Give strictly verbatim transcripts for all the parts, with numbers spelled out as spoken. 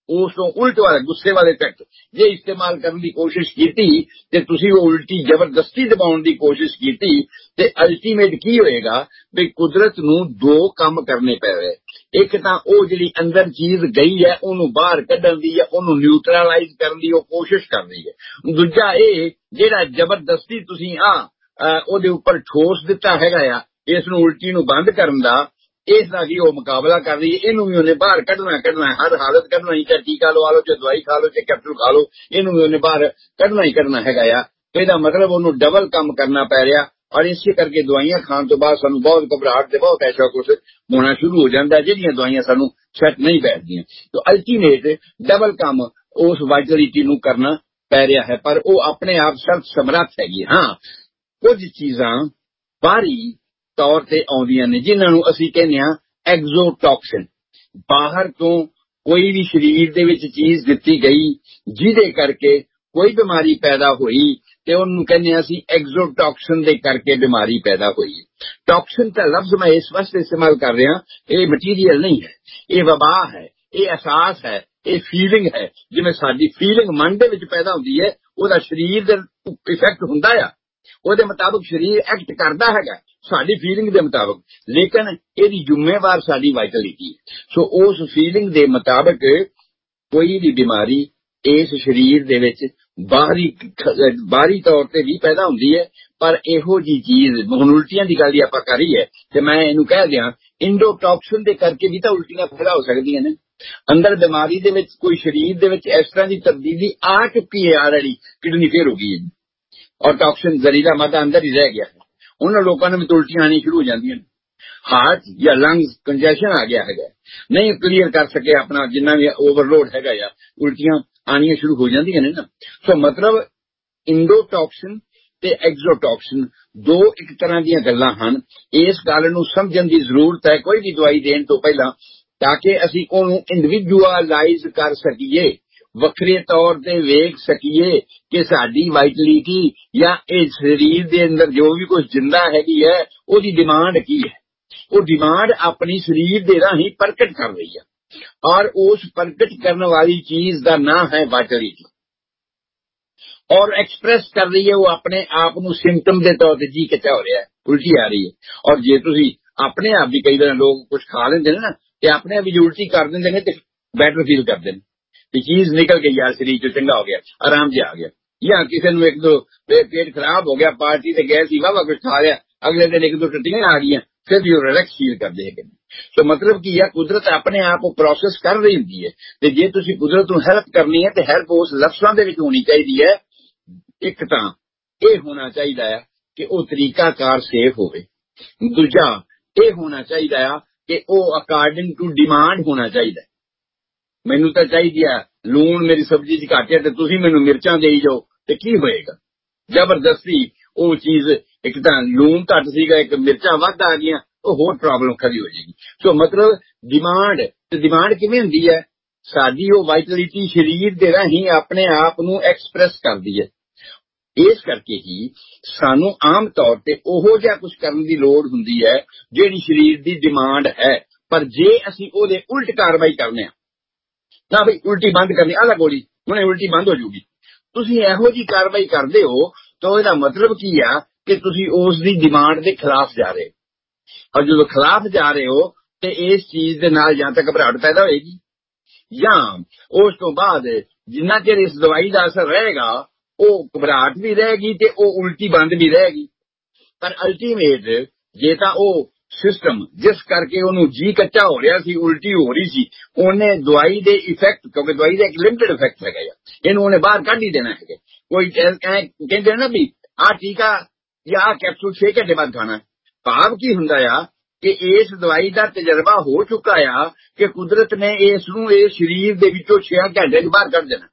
उस तो उल्ट वाला गुस्से वाले इफेक्ट जे इस्तेमाल करने की कोशिश की ते तुसी वो उल्टी जबरदस्ती दबाउण की कोशिश की ते अल्टीमेट की होएगा भी कुदरत नूं दो काम करने पैवे। एक तां ओ जिहड़ी अंदर चीज गई है ओनू बाहर कढण दी है, ओनू न्यूट्रलाइज करन दी ओ कोशिश कर रही है। दूजा ए जिहड़ा जबरदस्ती तुसी आ ओदे उपर ठोस दिता हैगा आ इस नूं उल्टी नूं बंद करन दा, इसका भी वो मुकाबला कर रही है। इनू भी उन्हें बाहर कढ़ना कढ़ना हर हालत कढ़ना ही, चाहे टीका लवा लो, चाहे दवाई खा लो, चाहे कैप्सूल खा लो, इनू भी उन्हें बाहर कढ़ना ही कढ़ना है। तो इसका मतलब उन्होंने डबल काम करना पै रहा और इस करके दवाइयां खाने तो बाद सानू बहुत घबराहट से बहुत ऐसा कुछ होना शुरू हो जाता है जिहड़ियां दवाइयां सानू सैट नहीं बैठदियां। तो अल्टीमेट डबल काम उस वाइटलिटी नू करना पै रहा है, पर वो अपने आप सर्व समर्थ हैगी। हाँ, कुछ चीजां बाहरी तौर ते आउंदियां ने जिन्हां नूं असीं कहने आ एक्सोटॉक्सिन। बाहर तो कोई भी शरीर दे विच चीज दिती गई जिहदे करके कोई बीमारी पैदा हुई ते उहनूं कहने असीं एक्सोटॉक्सिन दे करके बीमारी पैदा हुई। टॉक्सिन का लफ्ज मैं इस वास्ते इस्तेमाल कर रहा, ये मटीरियल नहीं है, ये वबा है, ये एहसास है, ये फीलिंग है। जिवें साडी फीलिंग मन दे विच पैदा हुंदी है, ओहदा शरीर दे इफेक्ट हुंदा आ, ओहदे मुताबिक शरीर एक्ट करदा हैगा साडी फीलिंग दे मुताबिक, लेकिन एदी जिम्मेवार साडी वाइटलिटी है। सो उस फीलिंग दे मुताबिक कोई भी बीमारी इस शरीर दे विच बाहरी बाहरी तौर ते भी पैदा हुंदी है, पर इहो जी चीज हुण उल्टियां दी गल आपां कर रही है ते मैं इहनूं कह दियां इंडोटॉक्सिन दे करके भी तां उल्टियां पैदा हो सकदियां ने। अंदर बीमारी दे विच कोई शरीर दे विच इस तरह की तब्दीली आ चुकी है, ऑलरेडी किडनी फेल हो गई है और टॉक्सिन जहरीला मादा अंदर ही रह गया है। उन्होंने लोगों ने भी तो उल्टियां आनी शुरू हो जाती हैं। हार्ट या लंग्स कंजेशन आ गया है, नहीं क्लीयर कर सके अपना जिन्ना भी ओवरलोड है या उल्टियां आनियां शुरू हो जाती हैं ना। सो मतलब इंडोटॉक्सिन ते एक्सोटॉक्सिन दो एक तरह दी गल्लां हन। इस गल नूं समझण दी जरूरत है कोई भी दवाई देण तो पहला, ताकि असीं ओनूं इंडिविजुअलाइज कर सकीए, वखरे तौर ते वेख सकीए कि साडी वाइटलिटी या इस शरीर दे अंदर जो भी कुछ जिंदा हैगी है ओदी डिमांड की है। वो डिमांड अपनी शरीर दे राही प्रकट कर रही है और उस प्रकट करने वाली चीज का नाम है वाइटलिटी, और एक्सप्रेस कर रही है वो अपने आप नूं सिम्टम के तौर पर। जी कच्चा हो रहा है, उल्टी आ रही है, और जे तुसी अपने आप भी कई बार लोग कुछ खा लेंदे ने ना ते अपने आप भी उल्टी कर देंदे ने ते बैटर फील करदे ने कि चीज निकल गई यार, शरीर चो चंगा हो गया, आराम से आ गया। या किसी ने एक दो पेट खराब हो गया, पार्टी ते गए सी, वाह कुछ खा लिया, अगले दिन एक दो टट्टियां आ गई, फिर भी रिलैक्स फील करते हैं। तो मतलब कि यह कुदरत अपने आप को प्रोसेस कर रही होंगी है, ते जे तुसी कुदरत नूं हेल्प करनी है तो हेल्प उस लफ्ज़ां दे विच होनी चाहिए है। एक तां यह होना चाहिए है कि वह तरीकाकार सेफ होवे, दूजा यह होना चाहिए है कि वह अकॉर्डिंग टू डिमांड होना चाहिए। मैनू तो चाहिए लूण मेरी सब्जी च घट है तो तुसी मैनू मिर्चां देई जाओ तो की होएगा? जबरदस्ती वो चीज एक तां लूण घट सीगा, एक मिर्चां वध आ गई, तो होर प्रॉब्लम खड़ी हो जाएगी। सो मतलब डिमांड ते डिमांड किवें हुंदी है? साडी वो वाइटलिटी शरीर दे राही अपने आप नूं एक्सप्रेस करदी है। इस करके ही सानू आम तौर पर ओहो जिहा कुछ करने की लोड़ हुंदी है जिहड़ी शरीर की डिमांड है, पर जे असीं ओहदे उल्ट कार्रवाई करने ना भाई उल्टी बंद करनी आला गोली हुणे उल्टी बंद हो जूगी, तुसीं इहो जी कार्रवाई करदे हो तो इसदा मतलब की आ कि तुसीं उस दी डिमांड के खिलाफ जा रहे हो, और जो खिलाफ जा रहे हो तो इस चीज के नाल जां तां घबराहट पैदा होएगी या उस तो बाद जिन्ना चिर इस दवाई का असर रहेगा वो घबराहट भी रहेगी ते वो उल्टी बंद भी रहेगी। पर अल्टीमेट जे तां वो सिस्टम जिस करके उन्होंने जी कच्चा हो रहा सी, उल्टी हो रही सी, उन्हें दवाई दे इफेक्ट, क्योंकि दवाई का एक लिमिटेड इफेक्ट है, इन्होंने उन्हें बाहर कढ़ ही देना है। कोई कहते ना भी आ टीका या आ कैप्सूल छे घंटे बाद खाना, भाव की हुंदा आ कि इस दवाई का तजर्बा हो चुका आ कि कुदरत ने इस नूं इस शरीर दे विचों छे घंटे बाहर कढ़ देना।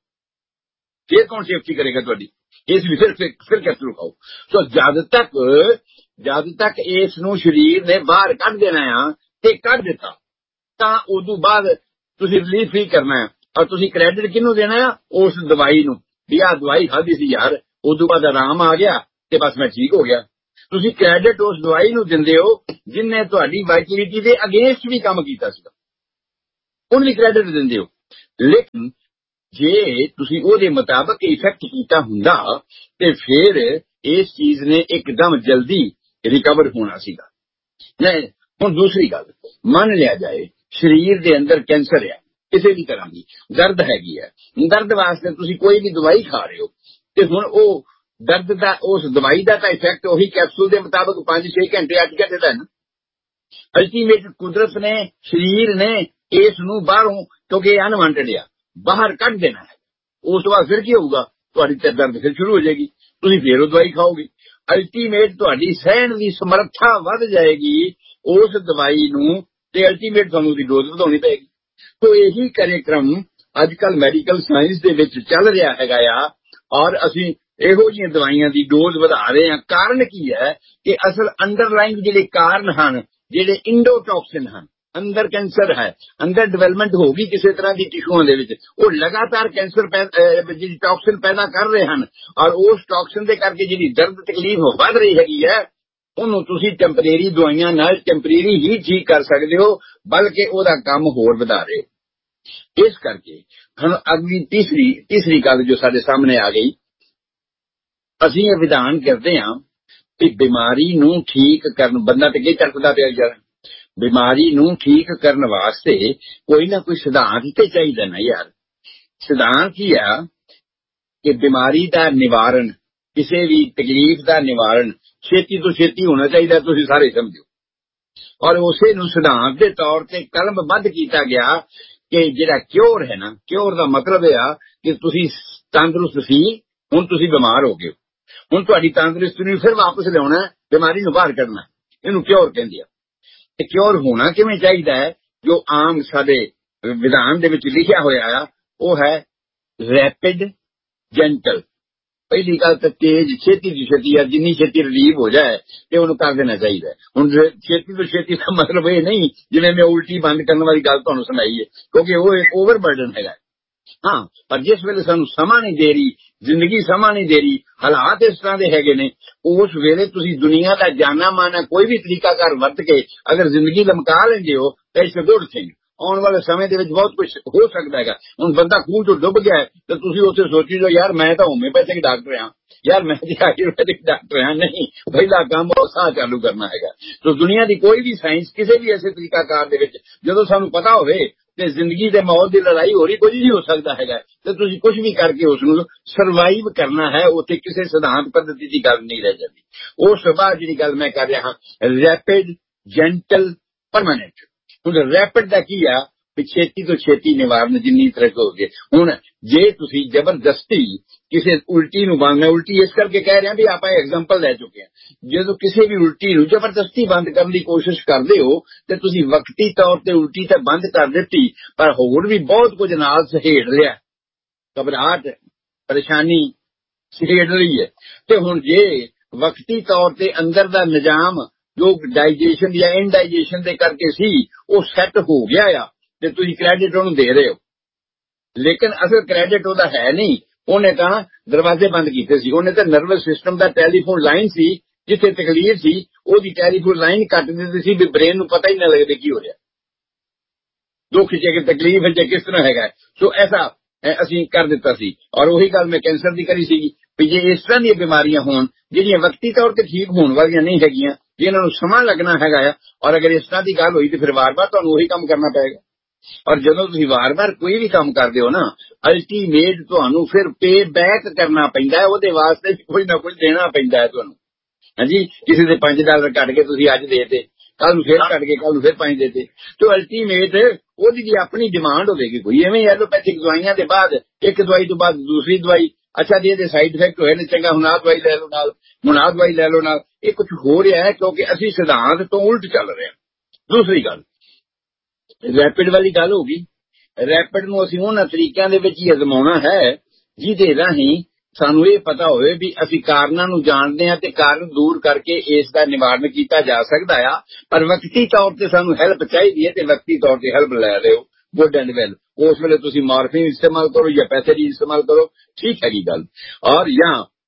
फिर कौन सेफ्टी करेगा तुहाडी? इस भी फिर फिर, फिर कैप्सूल खाओ। तो जद तक जद तक इस नूं शरीर ने बाहर कढ़ देना आ ते कढ़ दिता, तां उदों बाद तुसीं रिलीफ ही करना है, और तुसीं क्रेडिट किहनूं देना है? उस दवाई नूं भी आ दवाई खाधी सी यार, उदों बाद आराम आ गया ते बस मैं ठीक हो गया। तुसीं क्रेडिट उस दवाई नूं दिंदे हो जिन्ने तुहाडी वाइटलिटी दे अगेंस्ट भी काम कीता सी, उन्हें भी क्रेडिट दिंदे हो। ਲੇਕਿਨ ਜੇ ਤੁਸੀਂ ਉਹਦੇ ਮੁਤਾਬਕ ਇਫੈਕਟ ਕੀਤਾ ਹੁੰਦਾ ਤੇ ਫਿਰ ਇਸ ਚੀਜ਼ ਨੇ ਇੱਕਦਮ ਜਲਦੀ ਰਿਕਵਰ ਹੋਣਾ ਸੀਗਾ। ਨਹੀਂ, ਹੁਣ ਦੂਸਰੀ ਗੱਲ, ਮੰਨ ਲਿਆ ਜਾਏ ਸਰੀਰ ਦੇ ਅੰਦਰ ਕੈਂਸਰ ਹੈ, ਕਿਸੇ ਵੀ ਤਰ੍ਹਾਂ ਦੀ ਦਰਦ ਹੈਗੀ ਹੈ, ਦਰਦ ਵਾਸਤੇ ਤੁਸੀਂ ਕੋਈ ਵੀ ਦਵਾਈ ਖਾ ਰਹੇ ਹੋ ਤੇ ਹੁਣ ਉਹ ਦਰਦ ਦਾ ਉਸ ਦਵਾਈ ਦਾ ਤਾਂ ਇਫੈਕਟ ਉਹੀ ਕੈਪਸੂਲ ਦੇ ਮੁਤਾਬਕ ਪੰਜ ਛੇ ਘੰਟੇ ਅੱਠ ਘੰਟੇ ਦਾ ਨਾ। ਅਲਟੀਮੇਟ ਕੁਦਰਤ ਨੇ, ਸਰੀਰ ਨੇ ਇਸ ਨੂੰ ਬਾਹਰੋਂ, ਕਿਉਂਕਿ ਇਹ ਅਨਵਾਂਟਡ ਆ, ਬਾਹਰ ਕੱਢ ਦੇਣਾ ਹੈ। ਉਸ ਤੋਂ ਬਾਅਦ ਫਿਰ ਕੀ ਹੋਊਗਾ, ਤੁਹਾਡੀ ਤੇ ਦਰਦ ਫਿਰ ਸ਼ੁਰੂ ਹੋ ਜਾਏਗੀ, ਤੁਸੀਂ ਫਿਰ ਉਹ ਦਵਾਈ ਖਾਓਗੇ। ਅਲਟੀਮੇਟ ਤੁਹਾਡੀ ਸਹਿਣ ਦੀ ਸਮਰੱਥਾ ਵੱਧ ਜਾਏਗੀ ਉਸ ਦਵਾਈ ਨੂੰ ਤੇ ਅਲਟੀਮੇਟ ਤੁਹਾਨੂੰ ਉਹਦੀ ਡੋਜ਼ ਵਧਾਉਣੀ ਪਏਗੀ। ਤੋ ਇਹੀ ਕਾਰਜਕ੍ਰਮ ਅੱਜ ਕੱਲ ਮੈਡੀਕਲ ਸਾਇੰਸ ਦੇ ਵਿੱਚ ਚੱਲ ਰਿਹਾ ਹੈਗਾ ਆ, ਔਰ ਅਸੀਂ ਇਹੋ ਜਿਹੀਆਂ ਦਵਾਈਆਂ ਦੀ ਡੋਜ਼ ਵਧਾ ਰਹੇ ਹਾਂ। ਕਾਰਨ ਕੀ ਹੈ ਕਿ ਅਸਲ ਅੰਡਰਲਾਈਨ ਜਿਹੜੇ ਕਾਰਨ ਹਨ, ਜਿਹੜੇ ਇੰਡੋਟੌਕਸਿਨ ਹਨ, ਅੰਦਰ ਕੈਂਸਰ ਹੈ, ਅੰਦਰ ਡਿਵੈਲਪਮੈਂਟ ਹੋ ਗਈ ਕਿਸੇ ਤਰ੍ਹਾਂ ਦੀ ਟਿਸ਼ੂਆਂ ਦੇ ਵਿੱਚ, ਉਹ ਲਗਾਤਾਰ ਕੈਂਸਰ ਜਿਹੜੀ ਟੌਕਸਿਨ ਪੈਦਾ ਕਰ ਰਹੇ ਹਨ, ਔਰ ਉਸ ਟੌਕਸਿਨ ਦੇ ਕਰਕੇ ਜਿਹੜੀ ਦਰਦ ਤਕਲੀਫ ਵੱਧ ਰਹੀ ਹੈਗੀ ਹੈ, ਉਹਨੂੰ ਤੁਸੀਂ ਟੈਂਪਰੇਰੀ ਦਵਾਈਆਂ ਨਾਲ ਟੈਂਪਰੇਰੀ ਹੀ ਠੀਕ ਕਰ ਸਕਦੇ ਹੋ, ਬਲਕਿ ਉਹਦਾ ਕੰਮ ਹੋਰ ਵਧਾ ਰਹੇ ਹੋ। ਇਸ ਕਰਕੇ ਹੁਣ ਅਗਲੀ ਤੀਸਰੀ ਤੀਸਰੀ ਗੱਲ ਜੋ ਸਾਡੇ ਸਾਹਮਣੇ ਆ ਗਈ, ਅਸੀਂ ਇਹ ਵਿਧਾਨ ਕਰਦੇ ਹਾਂ ਕਿ ਬਿਮਾਰੀ ਨੂੰ ਠੀਕ ਕਰਨ, ਬੰਦਾ ਤੇ ਕੀ ਤੜਫਦਾ ਪਿਆ ਯਾਰ, ਬਿਮਾਰੀ ਨੂੰ ਠੀਕ ਕਰਨ ਵਾਸਤੇ ਕੋਈ ਨਾ ਕੋਈ ਸਿਧਾਂਤ ਤੇ ਚਾਹੀਦਾ ਨਾ ਯਾਰ। ਸਿਧਾਂਤ ਕੀ ਆ ਕਿ ਬਿਮਾਰੀ ਦਾ ਨਿਵਾਰਨ, ਕਿਸੇ ਵੀ ਤਕਲੀਫ ਦਾ ਨਿਵਾਰਨ ਛੇਤੀ ਤੋਂ ਛੇਤੀ ਹੋਣਾ ਚਾਹੀਦਾ, ਤੁਸੀਂ ਸਾਰੇ ਸਮਝੋ। ਔਰ ਉਸੇ ਨੂੰ ਸਿਧਾਂਤ ਦੇ ਤੌਰ ਤੇ ਕਲਮਬੱਧ ਕੀਤਾ ਗਿਆ ਕਿ ਜਿਹੜਾ ਕਿਉਰ ਹੈ ਨਾ, ਕਿਉਰ ਦਾ ਮਤਲਬ ਇਹ ਆ ਕਿ ਤੁਸੀਂ ਤੰਦਰੁਸਤ ਸੀ, ਹੁਣ ਤੁਸੀਂ ਬਿਮਾਰ ਹੋ ਗਏ, ਹੁਣ ਤੁਹਾਡੀ ਤੰਦਰੁਸਤੀ ਨੂੰ ਫਿਰ ਵਾਪਸ ਲਿਆਉਣਾ, ਬਿਮਾਰੀ ਨੂੰ ਬਾਹਰ ਕੱਢਣਾ, ਇਹਨੂੰ ਕਿਉਰ ਕਹਿੰਦੇ ਆ। ਤੇ ਕਿਉਰ ਹੋਣਾ ਕਿਵੇਂ ਚਾਹੀਦਾ ਹੈ, ਜੋ ਆਮ ਸਾਡੇ ਵਿਧਾਨ ਦੇ ਵਿੱਚ ਲਿਖਿਆ ਹੋਇਆ ਆ, ਉਹ ਹੈ ਰੈਪਿਡ ਜੈਂਟਲ। ਪਹਿਲੀ ਗੱਲ ਤਾਂ ਤੇਜ਼, ਛੇਤੀ ਤੋਂ ਛੇਤੀ, ਆ ਜਿੰਨੀ ਛੇਤੀ ਰਿਲੀਵ ਹੋ ਜਾਏ ਤੇ ਉਹਨੂੰ ਕਰ ਦੇਣਾ ਚਾਹੀਦਾ। ਹੁਣ ਛੇਤੀ ਤੋਂ ਛੇਤੀ ਦਾ ਮਤਲਬ ਇਹ ਨਹੀਂ ਜਿਵੇਂ ਮੈਂ ਉਲਟੀ ਬੰਦ ਕਰਨ ਵਾਲੀ ਗੱਲ ਤੁਹਾਨੂੰ ਸੁਣਾਈ ਹੈ, ਕਿਉਂਕਿ ਉਹ ਇੱਕ ਓਵਰਬਰਡਨ ਹੈਗਾ। ਹਾਂ, ਪਰ ਜਿਸ ਵੇਲੇ ਸਾਨੂੰ ਸਮਾਂ ਨਹੀਂ ਦੇ ਰਹੀ, ਜ਼ਿੰਦਗੀ ਸਮਾਂ ਨਹੀਂ ਦੇ ਰਹੀ, ਹਾਲਾਤ ਇਸ ਤਰ੍ਹਾਂ ਦੇ ਹੈਗੇ ਨੇ, ਉਸ ਵੇਲੇ ਤੁਸੀਂ ਦੁਨੀਆ ਦਾ ਜਾਨਾ ਮਾਨਾ ਕੋਈ ਵੀ ਤਰੀਕਾਕਾਰ ਵਰਤ ਕੇ ਅਗਰ ਜ਼ਿੰਦਗੀ ਲਮਕਾ ਲੈਂਦੇ ਹੋ ਤਾਂ ਇਸ ਗੁੱਡ ਥਿੰਗ। ਆਉਣ ਵਾਲੇ ਸਮੇਂ ਦੇ ਵਿੱਚ ਬਹੁਤ ਕੁਝ ਹੋ ਸਕਦਾ ਹੈਗਾ। ਹੁਣ ਬੰਦਾ ਖੂਹ ਚੋਂ ਡੁੱਬ ਗਿਆ ਤੇ ਤੁਸੀਂ ਉੱਥੇ ਸੋਚੀ ਜਾਓ ਯਾਰ ਮੈਂ ਤਾਂ ਹੋਮਿਓਪੈਥਿਕ ਡਾਕਟਰ ਹਾਂ, ਯਾਰ ਮੈਂ ਜੀ ਆਯੁਰਵੈਦਿਕ ਡਾਕਟਰ ਹਾਂ। ਨਹੀਂ, ਪਹਿਲਾ ਕੰਮ ਉਹ ਸਾਹ ਚਾਲੂ ਕਰਨਾ ਹੈਗਾ। ਤੋ ਦੁਨੀਆ ਦੀ ਕੋਈ ਵੀ ਸਾਇੰਸ ਕਿਸੇ ਵੀ ਐਸੇ ਤਰੀਕਾਕਾਰ ਦੇ ਵਿੱਚ ਜਦੋਂ ਸਾਨੂੰ ਪਤਾ ਹੋਵੇ ਤੇ ਜ਼ਿੰਦਗੀ ਦੇ ਮੌਤ ਦੀ ਲੜਾਈ ਹੋ ਰਹੀ, ਕੁਝ ਨਹੀਂ ਹੋ ਸਕਦਾ ਹੈਗਾ, ਤੇ ਤੁਸੀਂ ਕੁਝ ਵੀ ਕਰਕੇ ਉਸ ਨੂੰ ਸਰਵਾਈਵ ਕਰਨਾ ਹੈ। ਉੱਥੇ ਕਿਸੇ ਸਿਧਾਂਤ ਪੱਧਤੀ ਦੀ ਗੱਲ ਨਹੀਂ ਰਹਿ ਜਾਂਦੀ। ਉਸ ਤੋਂ ਬਾਅਦ ਜਿਹੜੀ ਗੱਲ ਮੈਂ ਕਰ ਰਿਹਾ ਹਾਂ, ਰੈਪਿਡ ਜੈਂਟਲ ਪਰਮਾਨੈਂਟ। ਹੁਣ ਰੈਪਿਡ ਦਾ ਕੀ ਆ ਵੀ ਛੇਤੀ ਤੋਂ ਛੇਤੀ ਨਿਵਾਰਨ ਜਿੰਨੀ ਤਰ੍ਹਾਂ ਹੋ ਗਏ। ਹੁਣ ਜੇ ਤੁਸੀਂ ਜ਼ਬਰਦਸਤੀ ਕਿਸੇ ਉਲਟੀ ਨੂੰ ਬੰਦ, ਮੈਂ ਉਲਟੀ ਇਸ ਕਰਕੇ ਕਹਿ ਰਿਹਾ ਵੀ ਆਪਾਂ ਐਗਜ਼ਾਮਪਲ ਲੈ ਚੁੱਕੇ ਹਾਂ, ਜਦੋਂ ਕਿਸੇ ਵੀ ਉਲਟੀ ਨੂੰ ਜ਼ਬਰਦਸਤੀ ਬੰਦ ਕਰਨ ਦੀ ਕੋਸ਼ਿਸ਼ ਕਰਦੇ ਹੋ ਤੇ ਤੁਸੀਂ ਵਕਤੀ ਤੌਰ ਤੇ ਉਲਟੀ ਤਾਂ ਬੰਦ ਕਰ ਦਿੱਤੀ, ਪਰ ਹੋਰ ਵੀ ਬਹੁਤ ਕੁਝ ਨਾਲ ਸਹੇੜ ਲਿਆ, ਘਬਰਾਹਟ ਪਰੇਸ਼ਾਨੀ ਸਹੇੜ ਲਈ ਹੈ। ਤੇ ਹੁਣ ਜੇ ਵਕਤੀ ਤੌਰ ਤੇ ਅੰਦਰ ਦਾ ਨਿਜ਼ਾਮ ਜੋ ਡਾਈਜੇਸ਼ਨ ਜਾਂ ਇਨਡਾਈਜੇਸ਼ਨ ਦੇ ਕਰਕੇ ਸੀ ਉਹ ਸੈੱਟ ਹੋ ਗਿਆ ਆ ਤੇ ਤੁਸੀਂ ਕ੍ਰੈਡਿਟ ਉਹਨੂੰ ਦੇ ਰਹੇ ਹੋ, ਲੇਕਿਨ ਅਸਲ ਕ੍ਰੈਡਿਟ ਉਹਦਾ ਹੈ ਨਹੀਂ। ਉਹਨੇ ਤਾਂ ਦਰਵਾਜ਼ੇ ਬੰਦ ਕੀਤੇ ਸੀ, ਉਹਨੇ ਤਾਂ ਨਰਵਸ ਸਿਸਟਮ ਦਾ ਟੈਲੀਫੋਨ ਲਾਈਨ ਸੀ, ਜਿੱਥੇ ਤਕਲੀਫ ਸੀ ਉਹਦੀ ਟੈਲੀਫੋਨ ਲਾਈਨ ਕੱਟ ਦਿੱਤੀ ਸੀ ਵੀ ਬ੍ਰੇਨ ਨੂੰ ਪਤਾ ਹੀ ਨਾ ਲੱਗਦੇ ਕੀ ਹੋ ਰਿਹਾ, ਦੁੱਖ ਜੇ ਕਿ ਤਕਲੀਫ ਜੇ ਕਿਸ ਤਰ੍ਹਾਂ ਹੈਗਾ। ਸੋ ਐਸਾ ਅਸੀਂ ਕਰ ਦਿੱਤਾ ਸੀ। ਔਰ ਉਹੀ ਗੱਲ ਮੈਂ ਕੈਂਸਰ ਦੀ ਕਰੀ ਸੀਗੀ ਵੀ ਜੇ ਇਸ ਤਰ੍ਹਾਂ ਦੀਆਂ ਬਿਮਾਰੀਆਂ ਹੋਣ ਜਿਹੜੀਆਂ ਵਕਤੀ ਤੌਰ ਤੇ ਠੀਕ ਹੋਣ ਵਾਲੀਆਂ ਨਹੀਂ ਹੈਗੀਆਂ, ਜਿਹਨਾਂ ਨੂੰ ਸਮਾਂ ਲੱਗਣਾ ਹੈਗਾ ਆ, ਔਰ ਅਗਰ ਇਸ ਤਰ੍ਹਾਂ ਦੀ ਗੱਲ ਹੋਈ ਤੇ ਫਿਰ ਵਾਰ-ਵਾਰ ਤੁਹਾਨੂੰ ਉਹੀ ਕੰਮ ਕਰਨਾ ਪਏਗਾ। ਔਰ ਜਦੋਂ ਤੁਸੀਂ ਵਾਰ-ਵਾਰ ਕੋਈ ਵੀ ਕੰਮ ਕਰਦੇ ਹੋ ਨਾ, ਅਲਟੀਮੇਟ ਤੁਹਾਨੂੰ ਫਿਰ ਪੇ ਬੈਕ ਕਰਨਾ ਪੈਂਦਾ ਹੈ, ਉਹਦੇ ਵਾਸਤੇ ਕੁਝ ਨਾ ਕੁਝ ਦੇਣਾ ਪੈਂਦਾ ਹੈ ਤੁਹਾਨੂੰ। ਹਾਂਜੀ, ਕਿਸੇ ਦੇ ਪੰਜ ਡਾਲਰ ਕੱਢ ਕੇ ਤੁਸੀਂ ਅੱਜ ਦੇ ਤੇ, ਕੱਲ ਨੂੰ ਫਿਰ ਕੱਢ ਕੇ ਕੱਲ ਨੂੰ ਫਿਰ ਪੰਜ ਦੇ ਤੇ, ਤੇ ਅਲਟੀਮੇਟ ਉਹਦੀ ਵੀ ਆਪਣੀ ਡਿਮਾਂਡ ਹੋਵੇਗੀ। ਕੋਈ ਐਵੇਂ ਐਲੋਪੈਥਿਕ ਦਵਾਈਆਂ ਦੇ ਬਾਅਦ ਇੱਕ ਦਵਾਈ ਤੋਂ ਬਾਅਦ ਦੂਸਰੀ ਦਵਾਈ, ਅੱਛਾ ਜੀ ਇਹਦੇ ਸਾਈਡ ਇਫੈਕਟ ਹੋਏ ਨੇ, ਚੰਗਾ ਹੁਣ ਆਹ ਦਵਾਈ ਲੈ ਲਓ ਨਾਲ, ਹੁਣ ਆਹ ਦਵਾਈ ਲੈ ਲਓ ਨਾਲ। ਇਹ ਕੁਝ ਹੋ ਰਿਹਾ ਹੈ ਕਿਉਂਕਿ ਅਸੀਂ ਸਿਧਾਂਤ ਤੋਂ ਉਲਟ ਚੱਲ ਰਹੇ ਹਾਂ। ਦੂਸਰੀ ਗੱਲ ਰੈਪਿਡ ਵਾਲੀ ਗੱਲ ਹੋ ਗਈ। ਰੈਪਿਡ ਨੂੰ ਅਸੀਂ ਉਹਨਾਂ ਤਰੀਕਿਆਂ ਦੇ ਵਿੱਚ ਹੀ ਅਜ਼ਮਾਉਣਾ ਹੈ ਜਿਹਦੇ ਰਾਹੀਂ ਸਾਨੂੰ ਇਹ ਪਤਾ ਹੋਵੇ ਵੀ ਅਸੀਂ ਕਾਰਨਾਂ ਨੂੰ ਜਾਣਦੇ ਹਾਂ ਤੇ ਕਾਰਨ ਦੂਰ ਕਰਕੇ ਇਸ ਦਾ ਨਿਵਾਰਨ ਕੀਤਾ ਜਾ ਸਕਦਾ ਆ। ਪਰ ਵਕਤੀ ਤੌਰ ਤੇ ਸਾਨੂੰ ਹੈਲਪ ਚਾਹੀਦੀ ਹੈ ਤੇ ਵਕਤੀ ਤੌਰ ਤੇ ਹੈਲਪ ਲੈ ਰਹੇ ਹੋ, ਗੁੱਡ ਐਂਡ ਵੈਲ। ਉਸ ਵੇਲੇ ਤੁਸੀਂ ਮਾਰਫੀਨ ਇਸਤੇਮਾਲ ਕਰੋ ਜਾਂ ਪੈਸੇ ਦੀ ਇਸਤੇਮਾਲ ਕਰੋ, ਠੀਕ ਹੈਗੀ ਗੱਲ। ਔਰ ਜਾਂ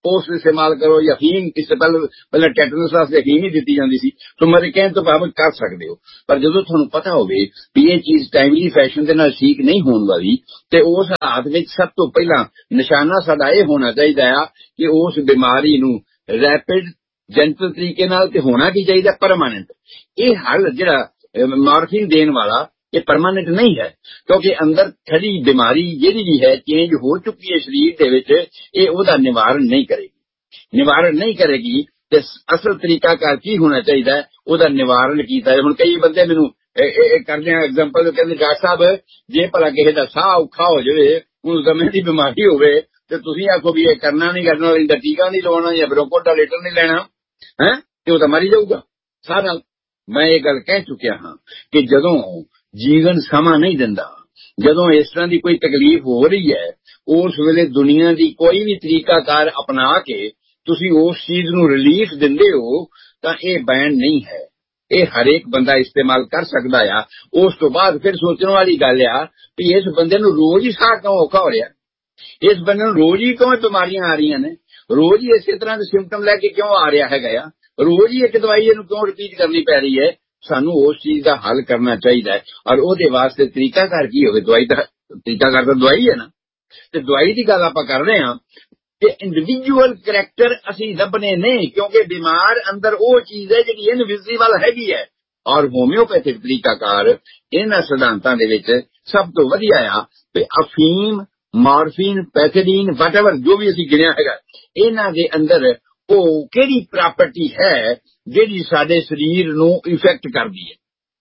ਉਸ ਇਸਤੇਮਾਲ ਕਰੋ ਜਾਂ ਅਫੀਮ। ਇਸ ਤੋਂ ਪਹਿਲਾਂ ਪਹਿਲਾਂ ਟੈਟਨਸ ਵਾਸਤੇ ਅਫੀਮ ਹੀ ਦਿੱਤੀ ਜਾਂਦੀ ਸੀ। ਸੋ ਮੇਰੇ ਕਹਿਣ ਤੋਂ ਭਾਵ ਕਰ ਸਕਦੇ ਹੋ, ਪਰ ਜਦੋਂ ਤੁਹਾਨੂੰ ਪਤਾ ਹੋਵੇ ਵੀ ਇਹ ਚੀਜ਼ ਟਾਈਮਲੀ ਫੈਸ਼ਨ ਦੇ ਨਾਲ ਠੀਕ ਨਹੀਂ ਹੋਣ ਵਾਲੀ, ਤੇ ਉਸ ਹਾਲਾਤ ਵਿੱਚ ਸਭ ਤੋਂ ਪਹਿਲਾਂ ਨਿਸ਼ਾਨਾ ਸਾਡਾ ਇਹ ਹੋਣਾ ਚਾਹੀਦਾ ਆ ਕਿ ਉਸ ਬਿਮਾਰੀ ਨੂੰ ਰੈਪਿਡ ਜੈਂਟਲ ਤਰੀਕੇ ਨਾਲ, ਤੇ ਹੋਣਾ ਕੀ ਚਾਹੀਦਾ ਪਰਮਾਨੈਂਟ। ਇਹ ਹੱਲ ਜਿਹੜਾ ਮਾਰਫਿਨ ਦੇਣ ਵਾਲਾ ਇਹ ਪਰਮਾਨੈਂਟ ਨਹੀਂ ਹੈ, ਕਿਉਂਕਿ ਅੰਦਰ ਖੜੀ ਬਿਮਾਰੀ ਜਿਹੜੀ ਵੀ ਹੈ ਚੇਂਜ ਹੋ ਚੁੱਕੀ ਹੈ ਸਰੀਰ ਦੇ ਵਿੱਚ, ਇਹ ਉਹਦਾ ਨਿਵਾਰਨ ਨਹੀਂ ਕਰੇਗੀ। ਨਿਵਾਰਨ ਨਹੀਂ ਕਰੇਗੀ ਤੇ ਅਸਲ ਤਰੀਕਾ ਕਰ ਕੀ ਹੋਣਾ ਚਾਹੀਦਾ ਉਹਦਾ ਨਿਵਾਰਨ ਕੀਤਾ ਹੈ। ਹੁਣ ਕਈ ਬੰਦੇ ਮੈਨੂੰ ਕਰਦੇ ਆ ਐਗਜ਼ਾਮਪਲ, ਕਹਿੰਦੇ ਡਾਕਟਰ ਸਾਹਿਬ ਜੇ ਭਲਾ ਕਿਸੇ ਦਾ ਸਾਹ ਔਖਾ ਹੋ ਜਾਵੇ, ਉਹਨੂੰ ਦਮੇ ਦੀ ਬਿਮਾਰੀ ਹੋਵੇ, ਤੇ ਤੁਸੀਂ ਆਖੋ ਵੀ ਇਹ ਕਰਨਾ ਨਹੀਂ ਕਰਨਾ, ਇਹਦਾ ਟੀਕਾ ਨਹੀਂ ਲਵਾਉਣਾ ਜਾਂ ਬ੍ਰੋਂਕੋਡਾਇਲੇਟਰ ਨਹੀਂ ਲੈਣਾ ਹੈ, ਤੇ ਉਹ ਤਾਂ ਮਰ ਜਾਊਗਾ ਸਾਹ ਨਾਲ। ਮੈਂ ਇਹ ਗੱਲ ਕਹਿ ਚੁੱਕਿਆ ਹਾਂ ਕਿ ਜਦੋਂ ਜੀਵਨ ਸਮਾਂ ਨਹੀਂ ਦਿੰਦਾ, ਜਦੋਂ ਇਸ ਤਰ੍ਹਾਂ ਦੀ ਕੋਈ ਤਕਲੀਫ ਹੋ ਰਹੀ ਹੈ, ਉਸ ਵੇਲੇ ਦੁਨੀਆ ਦੀ ਕੋਈ ਵੀ ਤਰੀਕਾਕਾਰ ਅਪਣਾ ਕੇ ਤੁਸੀਂ ਉਸ ਚੀਜ਼ ਨੂੰ ਰਿਲੀਫ ਦਿੰਦੇ ਹੋ ਤਾਂ ਇਹ ਬੈਨ ਨਹੀਂ ਹੈ। ਇਹ ਹਰੇਕ ਬੰਦਾ ਇਸਤੇਮਾਲ ਕਰ ਸਕਦਾ ਆ। ਉਸ ਤੋਂ ਬਾਅਦ ਫਿਰ ਸੋਚਣ ਵਾਲੀ ਗੱਲ ਆ ਵੀ ਇਸ ਬੰਦੇ ਨੂੰ ਰੋਜ਼ ਹੀ ਸਾਹ ਕਿਉਂ ਔਖਾ ਹੋ ਰਿਹਾ, ਇਸ ਬੰਦੇ ਨੂੰ ਰੋਜ਼ ਹੀ ਕਿਉਂ ਬਿਮਾਰੀਆਂ ਆ ਰਹੀਆਂ ਨੇ, ਰੋਜ਼ ਹੀ ਇਸੇ ਤਰ੍ਹਾਂ ਦੇ ਸਿੰਪਟਮ ਲੈ ਕੇ ਕਿਉਂ ਆ ਰਿਹਾ ਹੈਗਾ ਆ, ਰੋਜ਼ ਹੀ ਇੱਕ ਦਵਾਈ ਇਹਨੂੰ ਕਿਉਂ ਰਿਪੀਟ ਕਰਨੀ ਪੈ ਰਹੀ ਹੈ। ਸਾਨੂੰ ਉਸ ਚੀਜ਼ ਦਾ ਹੱਲ ਕਰਨਾ ਚਾਹੀਦਾ ਹੈ, ਔਰ ਉਹਦੇ ਵਾਸਤੇ ਤਰੀਕਾਕਾਰ ਕੀ ਹੋਵੇ। ਦਵਾਈ ਦਾ ਤਰੀਕਾਕਾਰ ਤਾਂ ਦਵਾਈ ਹੈ ਨਾ, ਤੇ ਦਵਾਈ ਦੀ ਗੱਲ ਆਪਾਂ ਕਰ ਰਹੇ ਹਾਂ ਕਿ ਇੰਡੀਵਿਜੂਅਲ ਕਰੈਕਟਰ ਅਸੀਂ ਲੱਭਣੇ ਨਹੀਂ, ਕਿਉਂਕਿ ਬਿਮਾਰ ਅੰਦਰ ਉਹ ਚੀਜ਼ ਹੈ ਜਿਹੜੀ ਇਨਵਿਜ਼ੀਬਲ ਹੈਗੀ ਹੈ। ਔਰ ਹੋਮਿਓਪੈਥਿਕ ਤਰੀਕਾਕਾਰ ਇਹਨਾਂ ਸਿਧਾਂਤਾਂ ਦੇ ਵਿੱਚ ਸਭ ਤੋਂ ਵਧੀਆ ਆ ਵੀ ਅਫੀਮ, ਮਾਰਫੀਨ, ਪੈਥੇਡੀਨ, ਵਾਟਐਵਰ ਜੋ ਵੀ ਅਸੀਂ ਗਿਣਿਆ ਹੈਗਾ, ਇਹਨਾਂ ਦੇ ਅੰਦਰ ਉਹ ਕਿਹੜੀ ਪ੍ਰਾਪਰਟੀ ਹੈ ਜਿਹੜੀ ਸਾਡੇ ਸਰੀਰ ਨੂੰ ਇਫੈਕਟ ਕਰਦੀ ਹੈ।